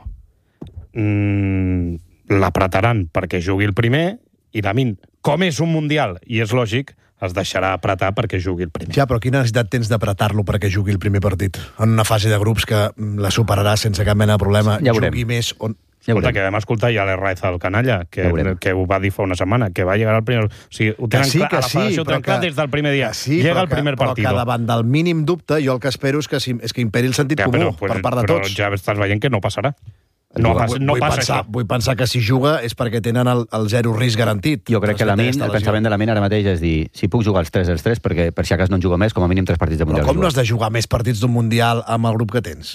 Mm, l'apretaran perquè jugui el primer i Lamine, com és un Mundial i és lògic, es deixarà apretar perquè jugui el primer. Ja, però quina necessitat tens d'apretar-lo perquè jugui el primer partit? En una fase de grups que la superarà sense cap mena de problema. Ja jugui més... On... Ja escolta, que vam escoltar ja l'Herraiz al canalla, que, ja que ho va dir fa una setmana, que va llegar al primer... O sigui, ho tenen sí, clar, a la federació ho tenen clar des del primer dia. Sí, Llega el primer que, partit. Però que davant del mínim dubte, jo el que espero és que, és que imperi el sentit ja, comú però, pues, per part de però tots. Però ja estàs veient que no passarà. No, vull, no vull passa pensar, això. Vull pensar que si juga és perquè tenen el, el zero risc garantit. Jo crec que Lamine, el pensament de Lamine ara mateix és dir, si puc jugar els tres dels tres, perquè per si acaso no en jugo més, com a mínim tres partits de Mundial. Però com no has de jugar més partits d'un Mundial amb el grup que tens?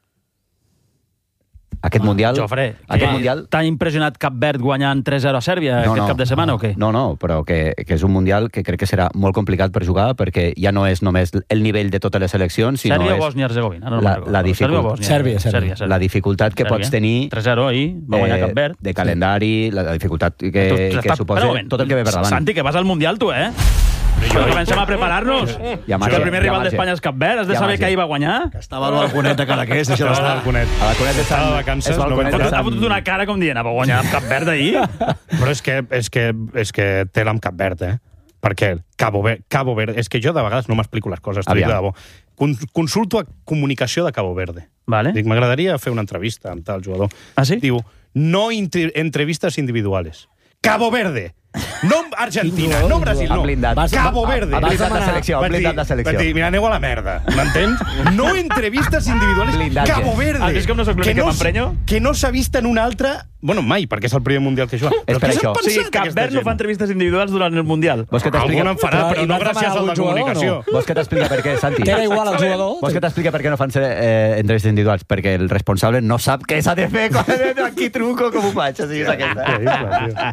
Aquest Mundial... Jofre, aquest mundial... t'ha impressionat Cap Verd guanyant tres zero a Sèrbia no, aquest no, cap de setmana no, o què? No, no, però que, que és un Mundial que crec que serà molt complicat per jugar perquè ja no és només el nivell de totes les seleccions, sinó Sèrbia és... o Bòsnia-Herzegovina? No la, la, dificult... Sèrbia, Sèrbia. la dificultat que Sèrbia. Pots tenir... tres zero ahir, va guanyar Cap Verd. De calendari, la, la dificultat que, tu, que suposa tot el que ve per davant. Santi, que vas al Mundial, tu, eh? Però comencem a preparar-nos. Ja, que el primer rival d'Espanya és Cap Verd. Has de saber que ahir va guanyar. Que estava al balconet de Cadaqués. Estava al balconet. A balconet de Sant... Estava de vacances. Ha fotut una cara com dient, va guanyar amb Cap Verd ahir. Però és que, és que, és que tela amb Cap Verd, eh? Perquè Cabo Verde... Cabo Verde... És que jo de vegades no m'explico les coses. T'ho dic de debò. Consulto a comunicació de Cabo Verde. Vale. Dic, m'agradaria fer una entrevista amb tal jugador. Ah, sí? Diu, no entrevistes individuales. Cabo Verde. No Argentina, no Brasil, no. Cabo Verde. Ha blindat la selecció, ha blindat la selecció. Va dir, mira, aneu a la merda, m'entens? No entrevistes individuales. Blindatge. Cabo Verde. Has vist com no soc l'únic que m'emprenyo? Que no s'ha vist en un altre... Bueno, mai, perquè és el primer Mundial que juga. És per això. O sigui, Cap Verd no fa entrevistes individuals durant el Mundial. Algun en farà, però no gràcies al de comunicació. Vols que t'explica per què, Santi? Que era igual al jugador. Vols que t'explica per què no fan eh, entrevistes individuals? Perquè el responsable no sap què s'ha de fer quan aquí truco, com ho faig. Així és aquesta.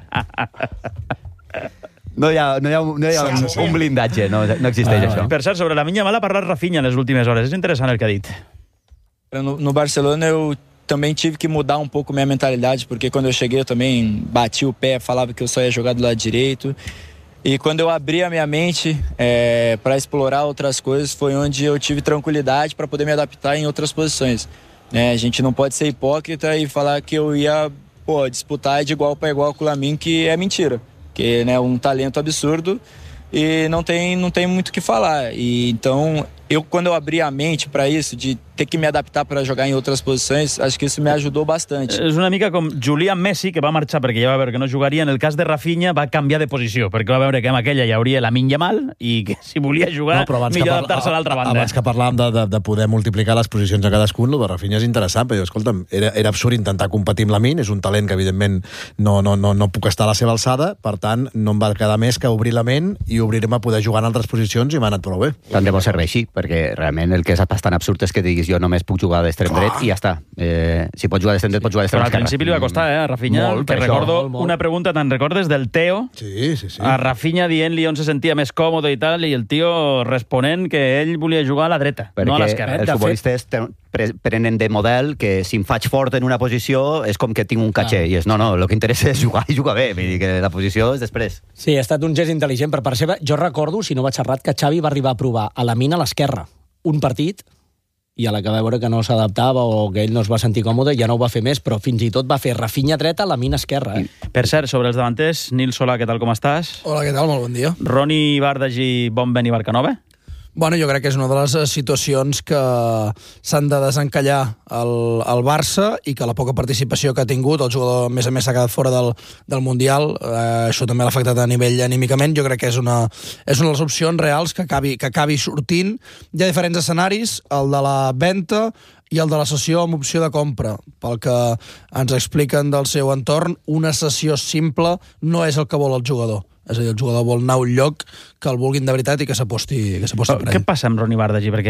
No hi ha, no hi ha, no hi ha un, un blindatge, no, no existeix ah, això. Per cert, sobre la Lamine Yamal ha parlat Rafinha en les últimes hores. És interessant el que ha dit. No, no Barcelona eu também tive que mudar um pouco minha mentalidade, porque quando eu cheguei eu também bati o pé, falava que eu só ia jogar do lado direito. E quando eu abri a minha mente é, para explorar outras coisas, foi onde eu tive tranquilidade para poder me adaptar em outras posições. É, a gente não pode ser hipócrita e falar que eu ia pô, disputar de igual para igual com o Lamine, que é mentira. Que é né, um talento absurdo e não tem, não tem muito o que falar. E, então, eu, quando eu abri a mente para isso, de ter que me adaptar para jogar em outras posições, acho que isso me ajudou bastante. És una mica com Julián Messi, que va marxar perquè ja va veure que no jugaria. En el cas de Rafinha va canviar de posició, perquè va veure que amb aquella hi hauria Lamine Yamal i que si volia jugar, no, millor adaptar-se a l'altra banda. Abans que parlàvem de, de, de poder multiplicar les posicions a cadascun, el de Rafinha és interessant, però escolta'm, era, era absurd intentar competir amb Lamine, és un talent que evidentment no, no, no, no puc estar a la seva alçada, per tant, no em va quedar més que obrir la ment i obrir-me a poder jugar en altres posicions i m'ha anat prou bé. Tant de bo serveixi, perquè realment el que és bastant absurd és que diguis pues jo només puc jugar d'extrem dret i ja està. Eh, si pots jugar d'extrem dret, pots jugar d'extrem esquerra. Però al principi li va costar, eh, a Rafinha, molt, que recordo molt, molt. una pregunta, te'n recordes, del Teo? Sí, sí, sí. A Rafinha dient-li on se sentia més còmode i tal, i el tio responent que ell volia jugar a la dreta, perquè no a l'esquerra. els futbolistes te- pre- prenen de model que si em faig fort en una posició és com que tinc un caché, ah. i és, no, no, el que interessa és jugar i jugar bé, vull dir que la posició és després. Sí, ha estat un gest intel·ligent per part seva. Jo recordo, si no vaig errat, que Xavi va arribar a provar a la mina a l'esquerra un partit, i a la que va veure que no s'adaptava o que ell no es va sentir còmode, ja no ho va fer més, però fins i tot va fer Rafinha dreta a la mina esquerra. Eh? Per cert, sobre els davanters, Nil Solà, què tal, com estàs? Hola, què tal? Molt bon dia. Roni Bardagi, Bonben i Barcanova? Bueno, jo crec que és una de les situacions que s'han de desencallar el, el Barça i que la poca participació que ha tingut, el jugador, a més a més, s'ha quedat fora del, del Mundial, eh, això també l'ha afectat a nivell anímicament. Jo crec que és una, és una de les opcions reals que acabi, que acabi sortint. Hi ha diferents escenaris, el de la venda i el de la cessió amb opció de compra. Pel que ens expliquen del seu entorn, una cessió simple no és el que vol el jugador. És a dir, el jugador vol anar a un lloc que el vulguin de veritat i que s'aposti per ell. Què passa amb Roni Bardagi? Perquè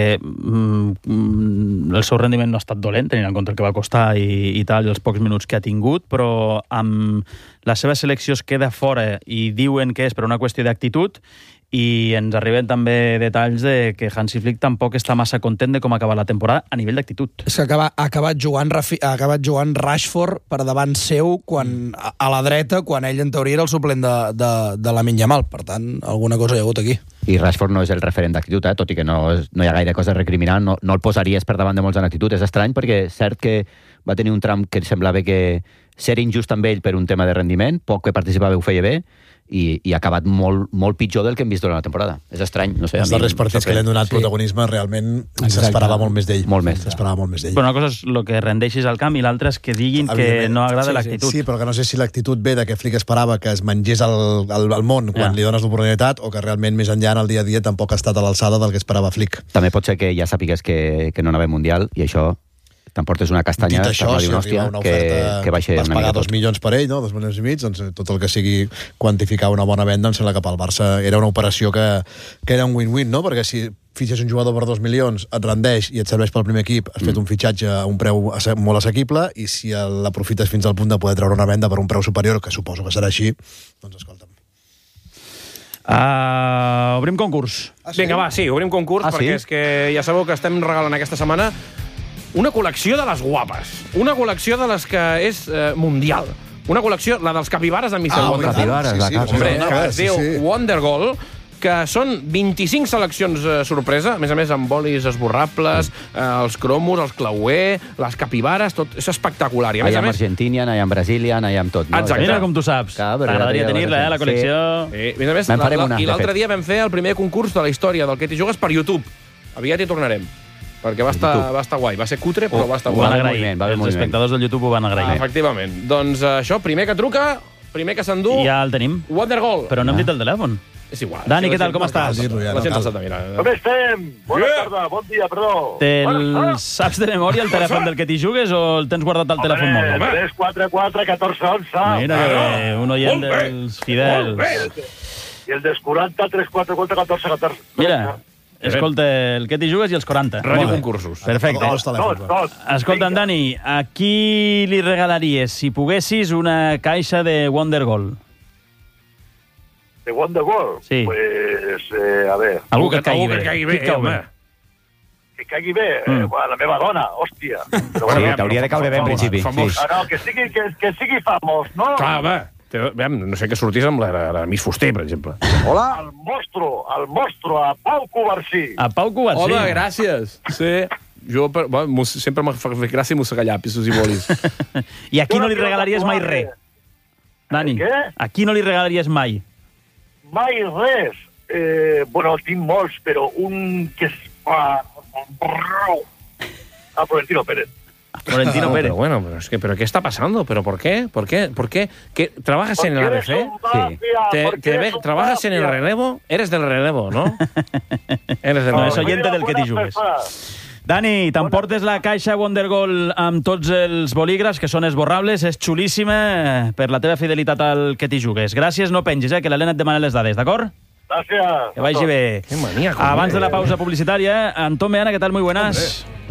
mm, el seu rendiment no ha estat dolent, tenint en compte el que va costar i, i tal, i els pocs minuts que ha tingut, però amb la seva selecció es queda fora i diuen que és per una qüestió d'actitud, i ens arriben també detalls de que Hansi Flick tampoc està massa content de com ha acabat la temporada a nivell d'actitud. És que acaba, ha, acabat jugant, ha acabat jugant Rashford per davant seu quan, a, a la dreta, quan ell en teoria era el suplent de, de, de Lamine Yamal. Per tant, alguna cosa hi ha hagut aquí. I Rashford no és el referent d'actitud, eh? Tot i que no, no hi ha gaire cosa a recriminar, no, no el posaries per davant de molts en actitud. És estrany perquè és cert que va tenir un tram que semblava que ser injust amb ell per un tema de rendiment, poc que participava ho feia bé, i, i ha acabat molt, molt pitjor del que hem vist durant la temporada. És estrany, no sé. Els darrers partits que li han donat sí. protagonisme realment s'esperava molt més d'ell. Molt més. S'esperava molt més d'ell. Però una cosa és el que rendeixis al camp i l'altra és que diguin que no agrada sí, l'actitud. Sí, sí, però que no sé si l'actitud ve de que Flick esperava que es mengés el, el, el món quan ja. li dones l'oportunitat o que realment més enllà en el dia a dia tampoc ha estat a l'alçada del que esperava Flick. També pot ser que ja sàpigues que, que no anava al Mundial i això t'emportes una castanya. Dit això, si arriba una oferta, que, que vas pagar dos milions per ell, no? dos milions i mig, doncs tot el que sigui quantificar una bona venda, em sembla que pel Barça era una operació que, que era un win-win, no? Perquè si fitxes un jugador per dos milions, et rendeix i et serveix pel primer equip, has mm. fet un fitxatge a un preu molt assequible, i si l'aprofites fins al punt de poder treure una venda per un preu superior, que suposo que serà així, doncs escolta'm. Uh, obrim concurs. Ah, sí? Vinga, va, sí, obrim concurs, ah, perquè sí? és que ja sabeu que estem regalant aquesta setmana una col·lecció de les guapes. Una col·lecció de les que és eh, mundial. Una col·lecció, la dels capibares de mister Ah, Wonder. capibares, sí, la sí, casa. Hombre, Sí, que es sí, diu sí. Wonder Goal, que són vint-i-cinc seleccions eh, sorpresa, a més a més amb bolis esborrables, eh, els cromos, els clauer, les capibares, tot és espectacular. I a més Hi ha a més... Argentinian, hi ha Brazilian, hi ha tot. No? Exacte. Mira com tu saps. M'agradaria tenir-la, eh, la col·lecció. Sí. Sí. A més a més, la, la, una, i l'altre dia vam fer el primer concurs de la història del que t'hi jugues per YouTube. Aviat hi tornarem. Perquè va estar, va estar guai. Va ser cutre, però oh, va estar guai. guai. Van agrair. Va Els espectadors del YouTube ho van agrair. Ah, efectivament. Doncs això, primer que truca, primer que s'endú... Ja el tenim. Wonder Goal. Però no hem dit el telèfon. És igual. Dani, què tal, com estàs? La gent salta, mira. Com estem? Bona tarda, bon dia, perdó. Te'l saps de memòria el telèfon del que t'hi jugues o el tens guardat al telèfon mòbil? tres quatre quatre catorze onze. Mira que un oient dels fidels. I el dels quaranta, tres quatre quatre catorze catorze. Mira, escolta, el que t'hi jugues i els quaranta. Ràdio concursos. Perfecte. Tot, tot. Escolta'm, Dani, a qui li regalaries, si poguessis, una caixa de Wonder Goal? De Wonder Goal? Sí. Pues, eh, a ver... Algú que et caigui bé. Que caigui bé, home. Que caigui bé? Mm. Eh, la meva dona, hòstia. Però bueno, sí, t'hauria de caure bé en principi. Sí. Ah, no, que sigui, que, que sigui famós, no? Clar, home. Veiem, no sé que sortís amb la, la Miss Fuster, per exemple. Hola. El monstro, el monstro, a Pau Covarsí. A Pau Covarsí. Home, gràcies. Sí. Jo, per, bueno, sempre m'ha fet gràcia mossegar llapisos i bolis. I a qui no li regalaries mai res? Dani, a qui no li regalaries mai? Mai res. Eh, bueno, tinc molts, però un que es fa... A Florentino Pérez. Florentino no, Pérez. Pero bueno, pero es que, pero ¿qué está pasando? ¿Pero por qué? ¿Por qué? ¿Por qué? ¿Qué? ¿Trabajas en el A B C? Sí. ¿Te, te ve, ¿Trabajas en el relevo? Eres del relevo, ¿no? Eres del no, relevo. és oiente del que t'hi jugues. Dani, t'emportes la caixa Wonder Goal amb tots els bolígrafs, que són esborrables, és xulíssima per la teva fidelitat al que t'hi jugues. Gràcies, no pengis, eh, que l'Helena et demana les dades, d'acord? Gràcies. Que vagi bé. Qué maníaco. Abans de la pausa publicitaria, Antón Meana, ¿qué tal? Muy buenas. Hombre.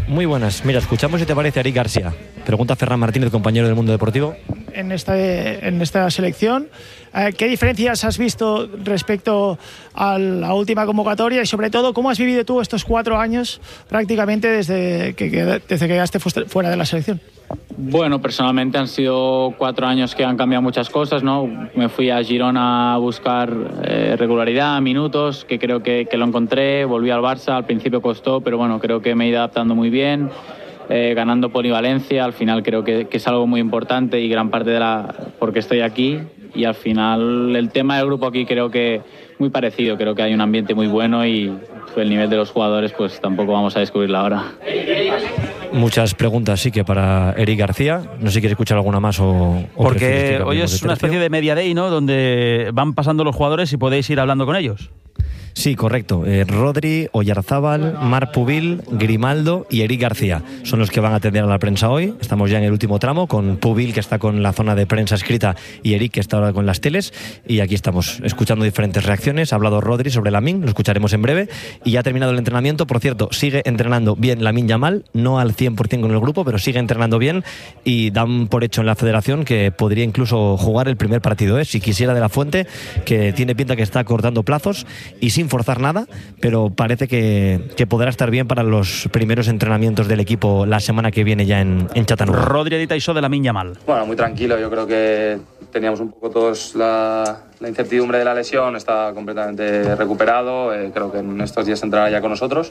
Muy buenas. Mira, escuchamos si te parece a Eric García. Pregunta Ferran Martínez, compañero del Mundo Deportivo. En esta, en esta selección, ¿qué diferencias has visto respecto a la última convocatoria y sobre todo cómo has vivido tú estos cuatro años prácticamente desde que, desde que quedaste fuera de la selección? Bueno, personalmente han sido cuatro años que han cambiado muchas cosas, ¿no? Me fui a Girona a buscar eh, regularidad, minutos, que creo que, que lo encontré. Volví al Barça, al principio costó, pero bueno, creo que me he ido adaptando muy bien. Eh, ganando polivalencia, al final creo que, que es algo muy importante y gran parte de la porque estoy aquí, y al final el tema del grupo aquí creo que muy parecido, creo que hay un ambiente muy bueno y el nivel de los jugadores pues tampoco vamos a descubrirlo ahora. Muchas preguntas sí que para Eric García, no sé si quieres escuchar alguna más o... o porque hoy es una especie de media day, ¿no?, donde van pasando los jugadores y podéis ir hablando con ellos. Sí, correcto. Eh, Rodri, Oyarzábal, Marc Pubil, Grimaldo y Eric García son los que van a atender a la prensa hoy. Estamos ya en el último tramo, con Pubil, que está con la zona de prensa escrita, y Eric, que está ahora con las teles. Y aquí estamos escuchando diferentes reacciones. Ha hablado Rodri sobre Lamine, lo escucharemos en breve. Y ya ha terminado el entrenamiento. Por cierto, sigue entrenando bien Lamine Yamal, no al cien por ciento con el grupo, pero sigue entrenando bien. Y dan por hecho en la federación que podría incluso jugar el primer partido, ¿eh? Si quisiera, de la Fuente, que tiene pinta que está cortando plazos y sin forzar nada, pero parece que, que podrá estar bien para los primeros entrenamientos del equipo la semana que viene ya en, en Chattanooga. Rodri edita iso de Lamine Yamal. Bueno, muy tranquilo, yo creo que teníamos un poco todos la, la incertidumbre de la lesión, está completamente recuperado, eh, creo que en estos días entrará ya con nosotros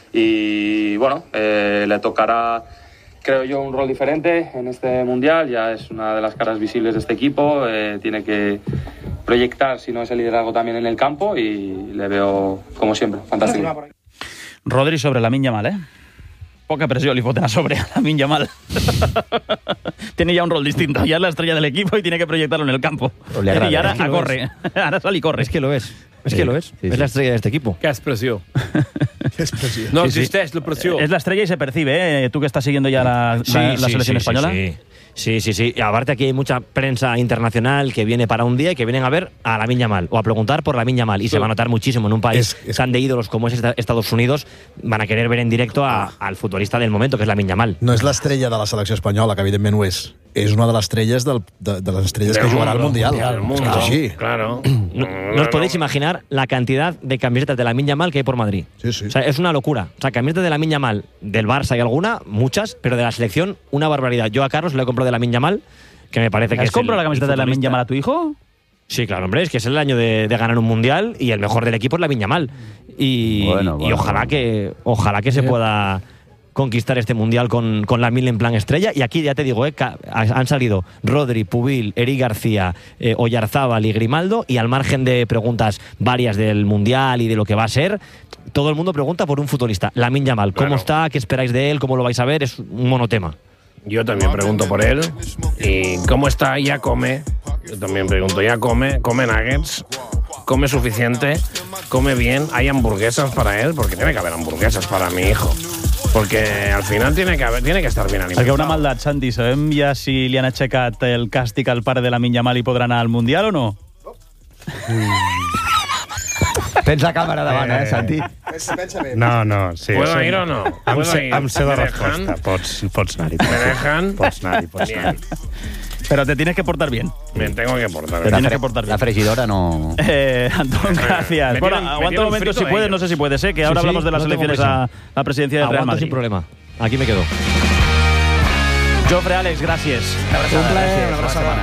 y bueno, eh, le tocará, creo yo, un rol diferente en este Mundial, ya es una de las caras visibles de este equipo, eh, tiene que proyectar, si no, ese liderazgo también en el campo, y le veo, como siempre, fantástico. Rodri sobre Lamine Yamal, ¿eh? Poca presión li foten a sobre a Lamine Yamal. Tiene ya un rol distinto, ya es la estrella del equipo y tiene que proyectarlo en el campo. Agrada, y ahora es que a corre, ahora sale y corre. Es que lo es, es que lo es, sí, es sí. La estrella de este equipo. Qué expresión. Qué expresión. No sí, existeix sí. la pressió. Es la estrella y se percibe, ¿eh? Tú que estás siguiendo ya la, Sí, la, la sí, selección sí, española. Sí, sí. Sí, sí, sí. Y aparte aquí hay mucha prensa internacional que viene para un día y que vienen a ver a Lamine Yamal o a preguntar por Lamine Yamal. Y sí. Se va a notar muchísimo en un país es, es... tan de ídolos como es Estados Unidos. Van a querer ver en directo a, ah. al futbolista del momento, que es Lamine Yamal. No és l'estrella de la selecció espanyola, que evidentment ho és. És una de les estrelles del, de, de les estrelles del que jugarà al Mundial. Mundial, mundial. Es que és així. Claro. No, no os podéis imaginar la cantidad de camisetas de Lamine Yamal que hay por Madrid. Sí, sí. O sea, es una locura. O sea, camisetas de Lamine Yamal del Barça hay alguna, muchas, pero de la selección una barbaridad. Yo a Carlos le he comprado de Lamine Yamal, que me parece que ¿Has es comprado el, la camiseta de Lamine Yamal a tu hijo? Sí, claro, hombre, es que es el año de, de ganar un mundial y el mejor del equipo es Lamine Yamal. Y, bueno, bueno, y ojalá bueno. que ojalá que se pueda conquistar este mundial con, con Lamine en plan estrella. Y aquí ya te digo, eh, han salido Rodri, Pubil, Eric García, eh, Oyarzábal y Grimaldo, y al margen de preguntas varias del mundial y de lo que va a ser, todo el mundo pregunta por un futbolista. Lamine Yamal, ¿cómo Claro. está? ¿Qué esperáis de él? ¿Cómo lo vais a ver? Es un monotema. Yo también pregunto por él. ¿Y cómo está? ¿Ya come? Yo también pregunto, ¿ya come? ¿Come nuggets? ¿Come suficiente? ¿Come bien? ¿Hay hamburguesas para él? Porque tiene que haber hamburguesas para mi hijo. Porque al final tiene que haber, tiene que estar bien alimentado. Perquè una maldat, Santi, sabem ja si li han aixecat el càstig al pare de Lamine Yamal i podrà anar al Mundial o no? Tens la càmera davant, eh, Santi? Pensa bé. No, no, sí. ¿Puedo sí. ir o no? Em ¿Puedo sé, ir? em sé de ¿Me resposta. dejan? Pots, pots anar-hi. ¿Me dejan? Pots anar-hi, pots Bien. anar-hi. Pero te tienes que portar bien. Me tengo que portar Te bien. tienes que portar bien. La fregidora no... Eh, Antón, gracias. Me Bueno, tienen- me aguanta tienen un momento frito si puedes, ellos. no sé si puedes, ¿eh? Que ahora Sí, sí, hablamos de las no tengo elecciones a prisa. la presidencia del Real Aguanto Madrid. sin problema. Aquí me quedo. Jofre, Àlex, gràcies. Un plaer, Una abraçada.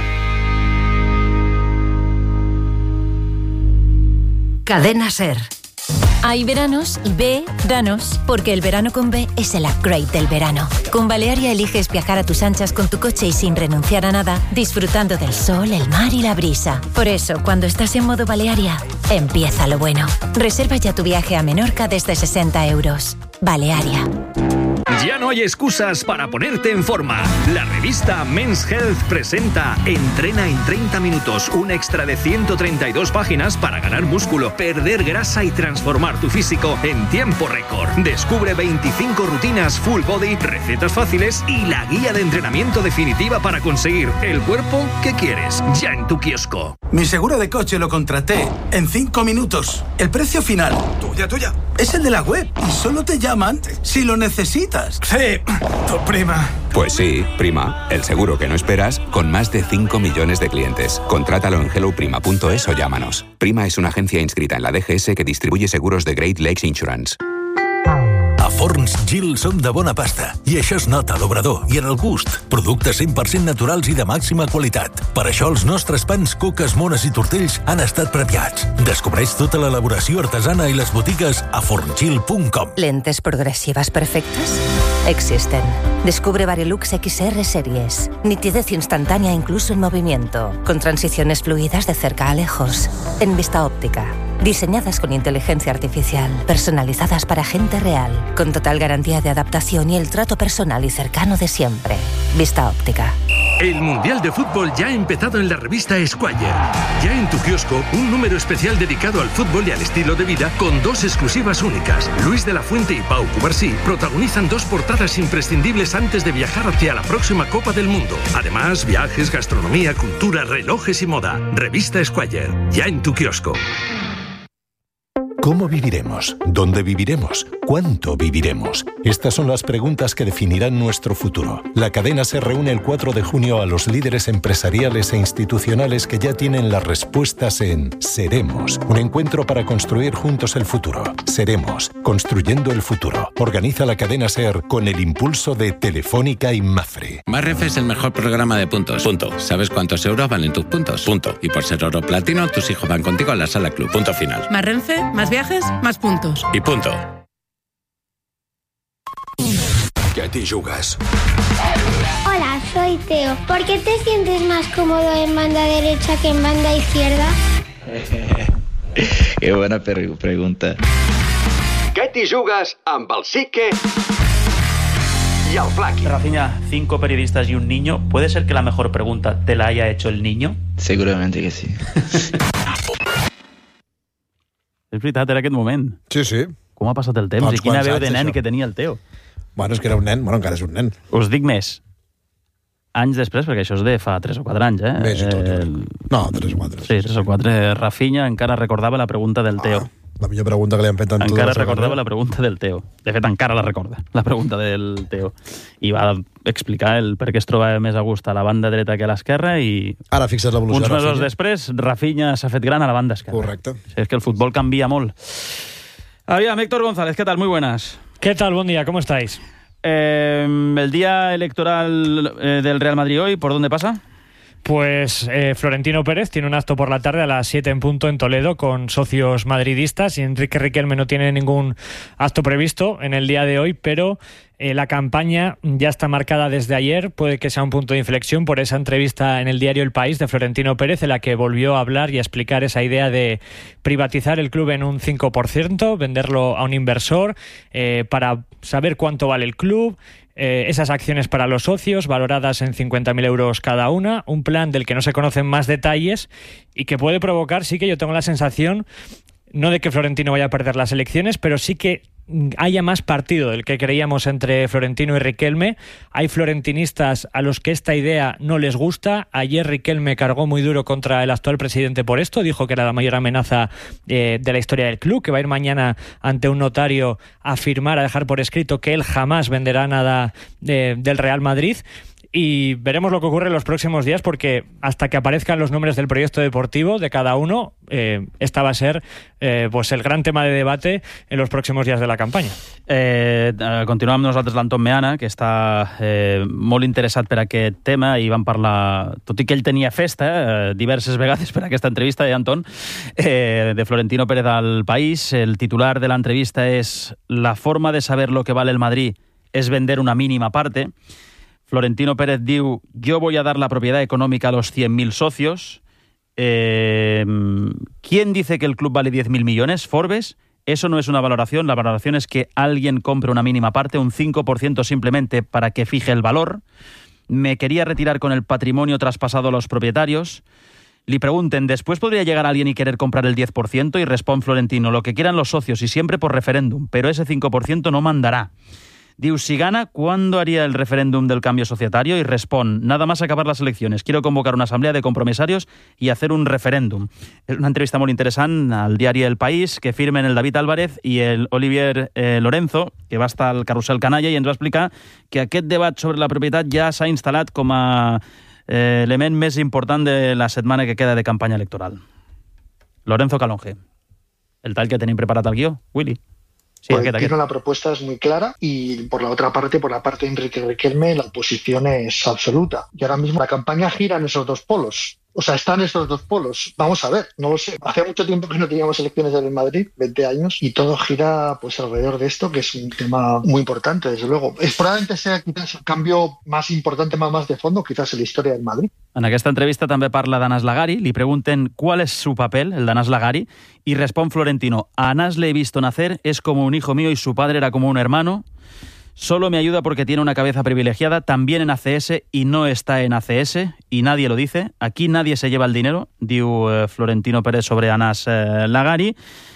Cadena Ser. Hay veranos y B, danos, porque el verano con B es el upgrade del verano. Con Balearia eliges viajar a tus anchas con tu coche y sin renunciar a nada, disfrutando del sol, el mar y la brisa. Por eso, cuando estás en modo Balearia, empieza lo bueno. Reserva ya tu viaje a Menorca desde sesenta euros. Balearia. Ya no hay excusas para ponerte en forma. La revista Men's Health presenta Entrena en treinta minutos, un extra de ciento treinta y dos páginas para ganar músculo, perder grasa y transformar tu físico en tiempo récord. Descubre veinticinco rutinas full body, recetas fáciles y la guía de entrenamiento definitiva para conseguir el cuerpo que quieres, ya en tu kiosco. Mi seguro de coche lo contraté en cinco minutos. El precio final, tuya, tuya, es el de la web y solo te llaman si lo necesitas. Sí, tu prima. Pues sí, Prima, el seguro que no esperas con más de cinco millones de clientes. Contrátalo en hello prima punto es o llámanos. Prima es una agencia inscrita en la D G S que distribuye seguros de Great Lakes Insurance. A Forns Gil som de bona pasta i això es nota a l'obrador i en el gust. Productes cent per cent naturals i de màxima qualitat. Per això els nostres pans, coques, mones i tortells han estat premiats. Descobreix tota l'elaboració artesana i les botigues a forngil punt com. ¿Lentes progresivas perfectas? Existen. Descubre Varilux X R series. Nitidez instantánea incluso en movimiento. Con transiciones fluidas de cerca a lejos. En vista óptica. Diseñadas con inteligencia artificial. Personalizadas para gente real. Con total garantía de adaptación y el trato personal y cercano de siempre. Vista óptica. El Mundial de Fútbol ya ha empezado en la revista Squire. Ya en tu kiosco, un número especial dedicado al fútbol y al estilo de vida con dos exclusivas únicas. Luis de la Fuente y Pau Cubarsí protagonizan dos portadas imprescindibles antes de viajar hacia la próxima Copa del Mundo. Además, viajes, gastronomía, cultura, relojes y moda. Revista Squire, ya en tu kiosco. ¿Cómo viviremos? ¿Dónde viviremos? ¿Cuánto viviremos? Estas son las preguntas que definirán nuestro futuro. La cadena se reúne el cuatro de junio a los líderes empresariales e institucionales que ya tienen las respuestas en Seremos, un encuentro para construir juntos el futuro. Seremos, construyendo el futuro. Organiza la cadena SER con el impulso de Telefónica y Mafre. Marrenfe es el mejor programa de puntos. Punto. ¿Sabes cuántos euros valen tus puntos? Punto. Y por ser oro platino, tus hijos van contigo a la sala club. Punto final. Marrenfe, más viajes, más puntos. Y punto. ¿Qué te jugas? Hola, soy Teo. ¿Por qué te sientes más cómodo en banda derecha que en banda izquierda? Qué buena per- pregunta. ¿Qué te jugas amb el Sique y al Flaqui? Rafinha, cinco periodistas y un niño. ¿Puede ser que la mejor pregunta te la haya hecho el niño? Seguramente que sí. És veritat, era aquest moment. Sí, sí. Com ha passat el temps Fa uns i quina quants veu anys, de nen això. que tenia el Teo. Bueno, és que era un nen. Bueno, encara és un nen. Us dic més. Anys després, perquè això és de fa tres o quatre anys, eh? Més i tot. Eh, No, tres o quatre. Sí, tres o quatre. Rafinha encara recordava la pregunta del Teo. La millor pregunta que li han fet en tota Encara la seva recordava carrera. la pregunta del Teo. De fet, encara la recorda, la pregunta del Teo. I va explicar el per què es trobava més a gust a la banda dreta que a l'esquerra i... Ara fixa't l'evolució Uns de mesos Rafinha. després, Rafinha s'ha fet gran a la banda esquerra. Correcte. O sigui, és que el futbol canvia molt. Aviam, Héctor González, ¿qué tal? Muy buenas. ¿Qué tal? Buen día, ¿cómo estáis? Eh, el día electoral eh, del Real Madrid hoy, ¿por dónde pasa? Pues eh, Florentino Pérez tiene un acto por la tarde a las siete en punto en Toledo con socios madridistas y Enrique Riquelme no tiene ningún acto previsto en el día de hoy, pero eh, la campaña ya está marcada desde ayer, puede que sea un punto de inflexión por esa entrevista en el diario El País de Florentino Pérez en la que volvió a hablar y a explicar esa idea de privatizar el club en un cinco por ciento, venderlo a un inversor eh, para saber cuánto vale el club. Eh, esas acciones para los socios, valoradas en cincuenta mil euros cada una, un plan del que no se conocen más detalles y que puede provocar, sí que yo tengo la sensación, no de que Florentino vaya a perder las elecciones, pero sí que haya más partido del que creíamos entre Florentino y Riquelme. Hay florentinistas a los que esta idea no les gusta. Ayer Riquelme cargó muy duro contra el actual presidente por esto, dijo que era la mayor amenaza eh, de la historia del club, que va a ir mañana ante un notario a firmar, a dejar por escrito que él jamás venderá nada de, del Real Madrid. Y veremos lo que ocurre en los próximos días, porque hasta que aparezcan los nombres del proyecto deportivo de cada uno, eh, esta va a ser eh, pues el gran tema de debate en los próximos días de la campaña. Eh, continuem amb nosaltres l'Anton Meana, que està eh, molt interessat per aquest tema i vam parlar, tot i que ell tenia festa eh, diverses vegades per aquesta entrevista, eh, Anton, eh, de Florentino Pérez al País. El titular de l'entrevista és «La forma de saber lo que vale el Madrid es vender una mínima parte». Florentino Pérez diu, yo voy a dar la propiedad económica a los cien mil socios. Eh, ¿Quién dice que el club vale diez mil millones? ¿Forbes? Eso no es una valoración. La valoración es que alguien compre una mínima parte, un cinco por ciento simplemente para que fije el valor. Me quería retirar con el patrimonio traspasado a los propietarios. Le pregunten, ¿después podría llegar alguien y querer comprar el diez por ciento? Y responde Florentino, lo que quieran los socios y siempre por referéndum, pero ese cinco por ciento no mandará. Diu, si gana, ¿cuándo haría el referéndum del cambio societario? Y responde, nada más acabar las elecciones. Quiero convocar una asamblea de compromisarios y hacer un referéndum. És una entrevista molt interessant al diari El País, que firmen el David Álvarez i el Olivier eh, Lorenzo, que va estar al Carrusel Canalla, i ens va explicar que aquest debat sobre la propietat ja s'ha instal·lat com a eh, element més important de la setmana que queda de campanya electoral. Lorenzo Calonge. El tal que tenim preparat al guió, Willy. Sí, por aquest, el aquest. la propuesta es muy clara y por la otra parte, por la parte de Enrique Riquelme, la oposición es absoluta. Y ahora mismo la campaña gira en esos dos polos. O sea, están esos dos polos. Vamos a ver, no lo sé. Hace mucho tiempo que no teníamos elecciones en el Madrid, veinte años, y todo gira pues alrededor de esto, que es un tema muy importante, desde luego. Es, probablemente sea quizás el cambio más importante, más, más de fondo, quizás en la historia del Madrid. En aquesta entrevista també parla d'Anas Lagari, li pregunten cuál es su papel, el d'Anas Lagari, y respon Florentino, a Anas le he visto nacer, es como un hijo mío y su padre era como un hermano. Solo me ayuda porque tiene una cabeza privilegiada, también en A C S y no está en A C S, y nadie lo dice. Aquí nadie se lleva el dinero, diu eh, Florentino Pérez sobre Anas eh, Lagari,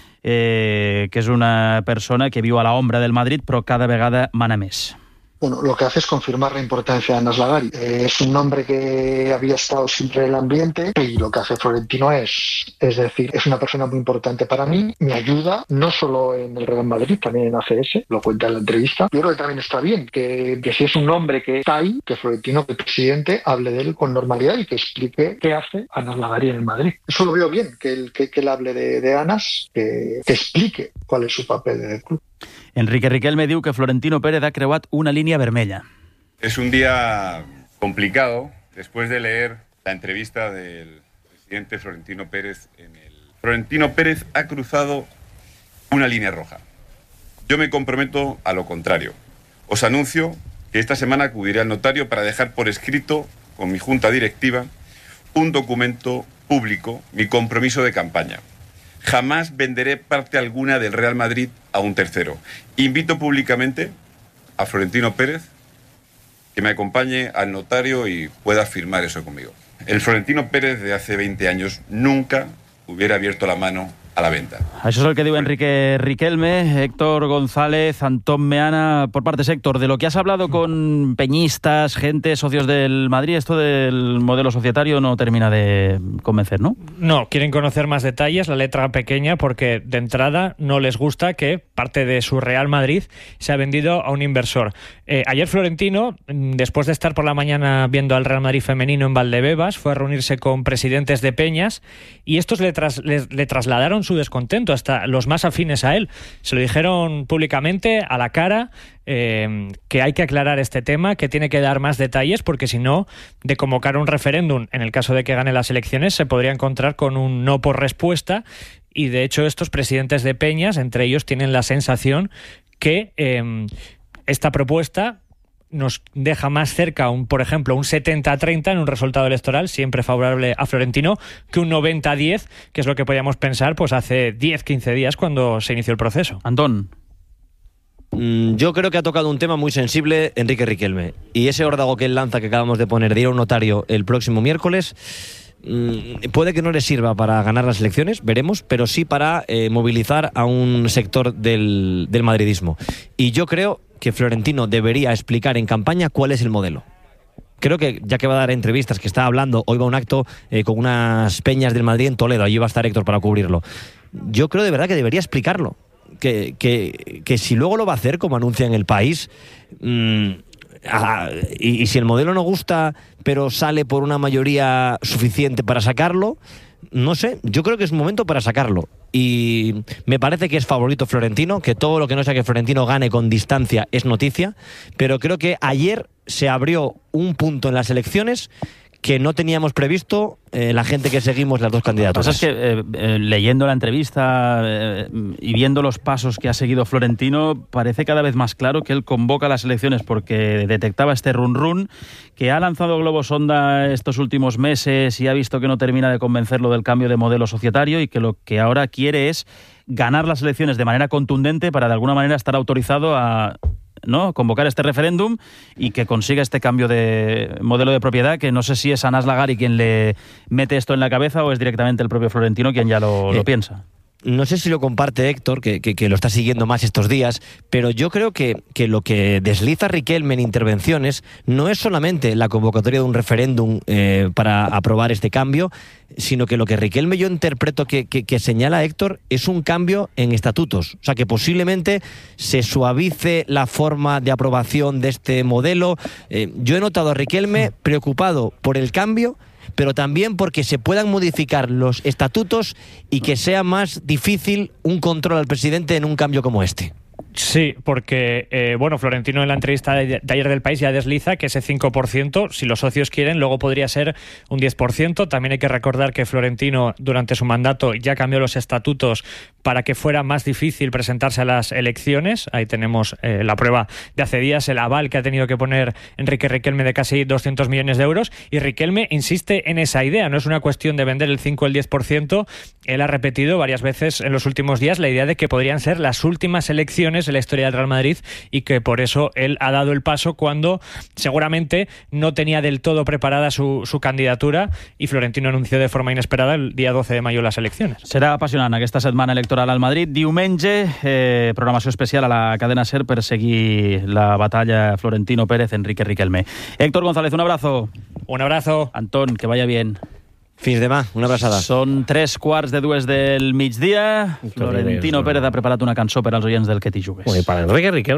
eh, que és una persona que viu a l'ombra del Madrid, però cada vegada mana més. Bueno, lo que hace es confirmar la importancia de Anas Lagari. Eh, es un nombre que había estado siempre en el ambiente y lo que hace Florentino es, es decir, es una persona muy importante para mí, me ayuda no solo en el Real Madrid, también en A C S, lo cuenta en la entrevista. Yo creo que también está bien que, que si es un nombre que está ahí, que Florentino, que el presidente, hable de él con normalidad y que explique qué hace Anas Lagari en el Madrid. Eso lo veo bien, que él, que, que él hable de, de Anas, que, que explique cuál es su papel en el club. Enrique Riquelme diu que Florentino Pérez ha creuat una línia vermella. Es un día complicado después de leer la entrevista del presidente Florentino Pérez en el... Florentino Pérez ha cruzado una línea roja. Yo me comprometo a lo contrario. Os anuncio que esta semana acudiré al notario para dejar por escrito con mi junta directiva un documento público, mi compromiso de campaña. Jamás venderé parte alguna del Real Madrid a un tercero. Invito públicamente a Florentino Pérez que me acompañe al notario y pueda firmar eso conmigo. El Florentino Pérez de hace veinte años nunca hubiera abierto la mano a la venta. Això és el que diu Enrique Riquelme, Héctor González, Antón Meana. Por partes, Héctor, de lo que has hablado con peñistas, gente, socios del Madrid, esto del modelo societario no termina de convencer, ¿no? No, quieren conocer más detalles, la letra pequeña, porque de entrada no les gusta que parte de su Real Madrid se ha vendido a un inversor. Eh, ayer Florentino, después de estar por la mañana viendo al Real Madrid femenino en Valdebebas, fue a reunirse con presidentes de peñas y estos le, tras, le, le trasladaron su descontento, hasta los más afines a él. Se lo dijeron públicamente, a la cara, eh, que hay que aclarar este tema, que tiene que dar más detalles, porque si no, de convocar un referéndum, en el caso de que gane las elecciones, se podría encontrar con un no por respuesta, y de hecho estos presidentes de peñas, entre ellos, tienen la sensación que eh, esta propuesta nos deja más cerca, un, por ejemplo, un setenta a treinta en un resultado electoral siempre favorable a Florentino, que un noventa a diez, que es lo que podíamos pensar pues hace diez, quince días cuando se inició el proceso. Antón. Mm, yo creo que ha tocado un tema muy sensible Enrique Riquelme. Y ese órdago que él lanza, que acabamos de poner, de ir a un notario el próximo miércoles, mm, puede que no le sirva para ganar las elecciones, veremos, pero sí para eh, movilizar a un sector del, del madridismo. Y yo creo que Florentino debería explicar en campaña cuál es el modelo. Creo que, ya que va a dar entrevistas, que está hablando, hoy va a un acto eh, con unas peñas del Madrid en Toledo, allí va a estar Héctor para cubrirlo. Yo creo de verdad que debería explicarlo. Que, que, que si luego lo va a hacer, como anuncia en El País, mmm, a, y, y si el modelo no gusta, pero sale por una mayoría suficiente para sacarlo, no sé, yo creo que es momento para sacarlo. Y me parece que es favorito Florentino, que todo lo que no sea que Florentino gane con distancia es noticia, pero creo que ayer se abrió un punto en las elecciones que no teníamos previsto eh, la gente que seguimos las dos candidaturas. Lo que pasa es que eh, eh, leyendo la entrevista eh, y viendo los pasos que ha seguido Florentino, parece cada vez más claro que él convoca las elecciones porque detectaba este run run, que ha lanzado globo sonda estos últimos meses y ha visto que no termina de convencerlo del cambio de modelo societario, y que lo que ahora quiere es ganar las elecciones de manera contundente para de alguna manera estar autorizado a, ¿no?, convocar este referéndum y que consiga este cambio de modelo de propiedad, que no sé si es Anas Lagari quien le mete esto en la cabeza o es directamente el propio Florentino quien ya lo, eh, lo piensa. no sé si lo comparte Héctor, que, que, que lo está siguiendo más estos días, pero yo creo que, que lo que desliza Riquelme en intervenciones no es solamente la convocatoria de un referéndum eh, para aprobar este cambio, sino que lo que Riquelme yo interpreto que, que, que señala Héctor es un cambio en estatutos. O sea, que posiblemente se suavice la forma de aprobación de este modelo. Eh, yo he notado a Riquelme preocupado por el cambio, pero también porque se puedan modificar los estatutos y que sea más difícil un control al presidente en un cambio como este. Sí, porque, eh, bueno, Florentino en la entrevista de, de ayer del País ya desliza que ese cinco por ciento, si los socios quieren, luego podría ser un diez por ciento. También hay que recordar que Florentino, durante su mandato, ya cambió los estatutos para que fuera más difícil presentarse a las elecciones. Ahí tenemos eh, la prueba de hace días, el aval que ha tenido que poner Enrique Riquelme de casi doscientos millones de euros. Y Riquelme insiste en esa idea, no es una cuestión de vender el cinco o el diez por ciento. Él ha repetido varias veces en los últimos días la idea de que podrían ser las últimas elecciones en la historia del Real Madrid y que por eso él ha dado el paso cuando seguramente no tenía del todo preparada su, su candidatura, y Florentino anunció de forma inesperada el día doce de mayo las elecciones. Serà apassionant aquesta setmana electoral al Madrid. Diumenge, eh, programació especial a la cadena SER per seguir la batalla Florentino Pérez-Enrique Riquelme. Héctor González, un abrazo. Un abrazo. Antón, que vaya bien. Fins demà, una abraçada. Són tres quarts de dues del migdia. Florentino Pérez ha preparat una cançó per als oients del Que t'hi jugues. Ui, per Enrique Riquelme.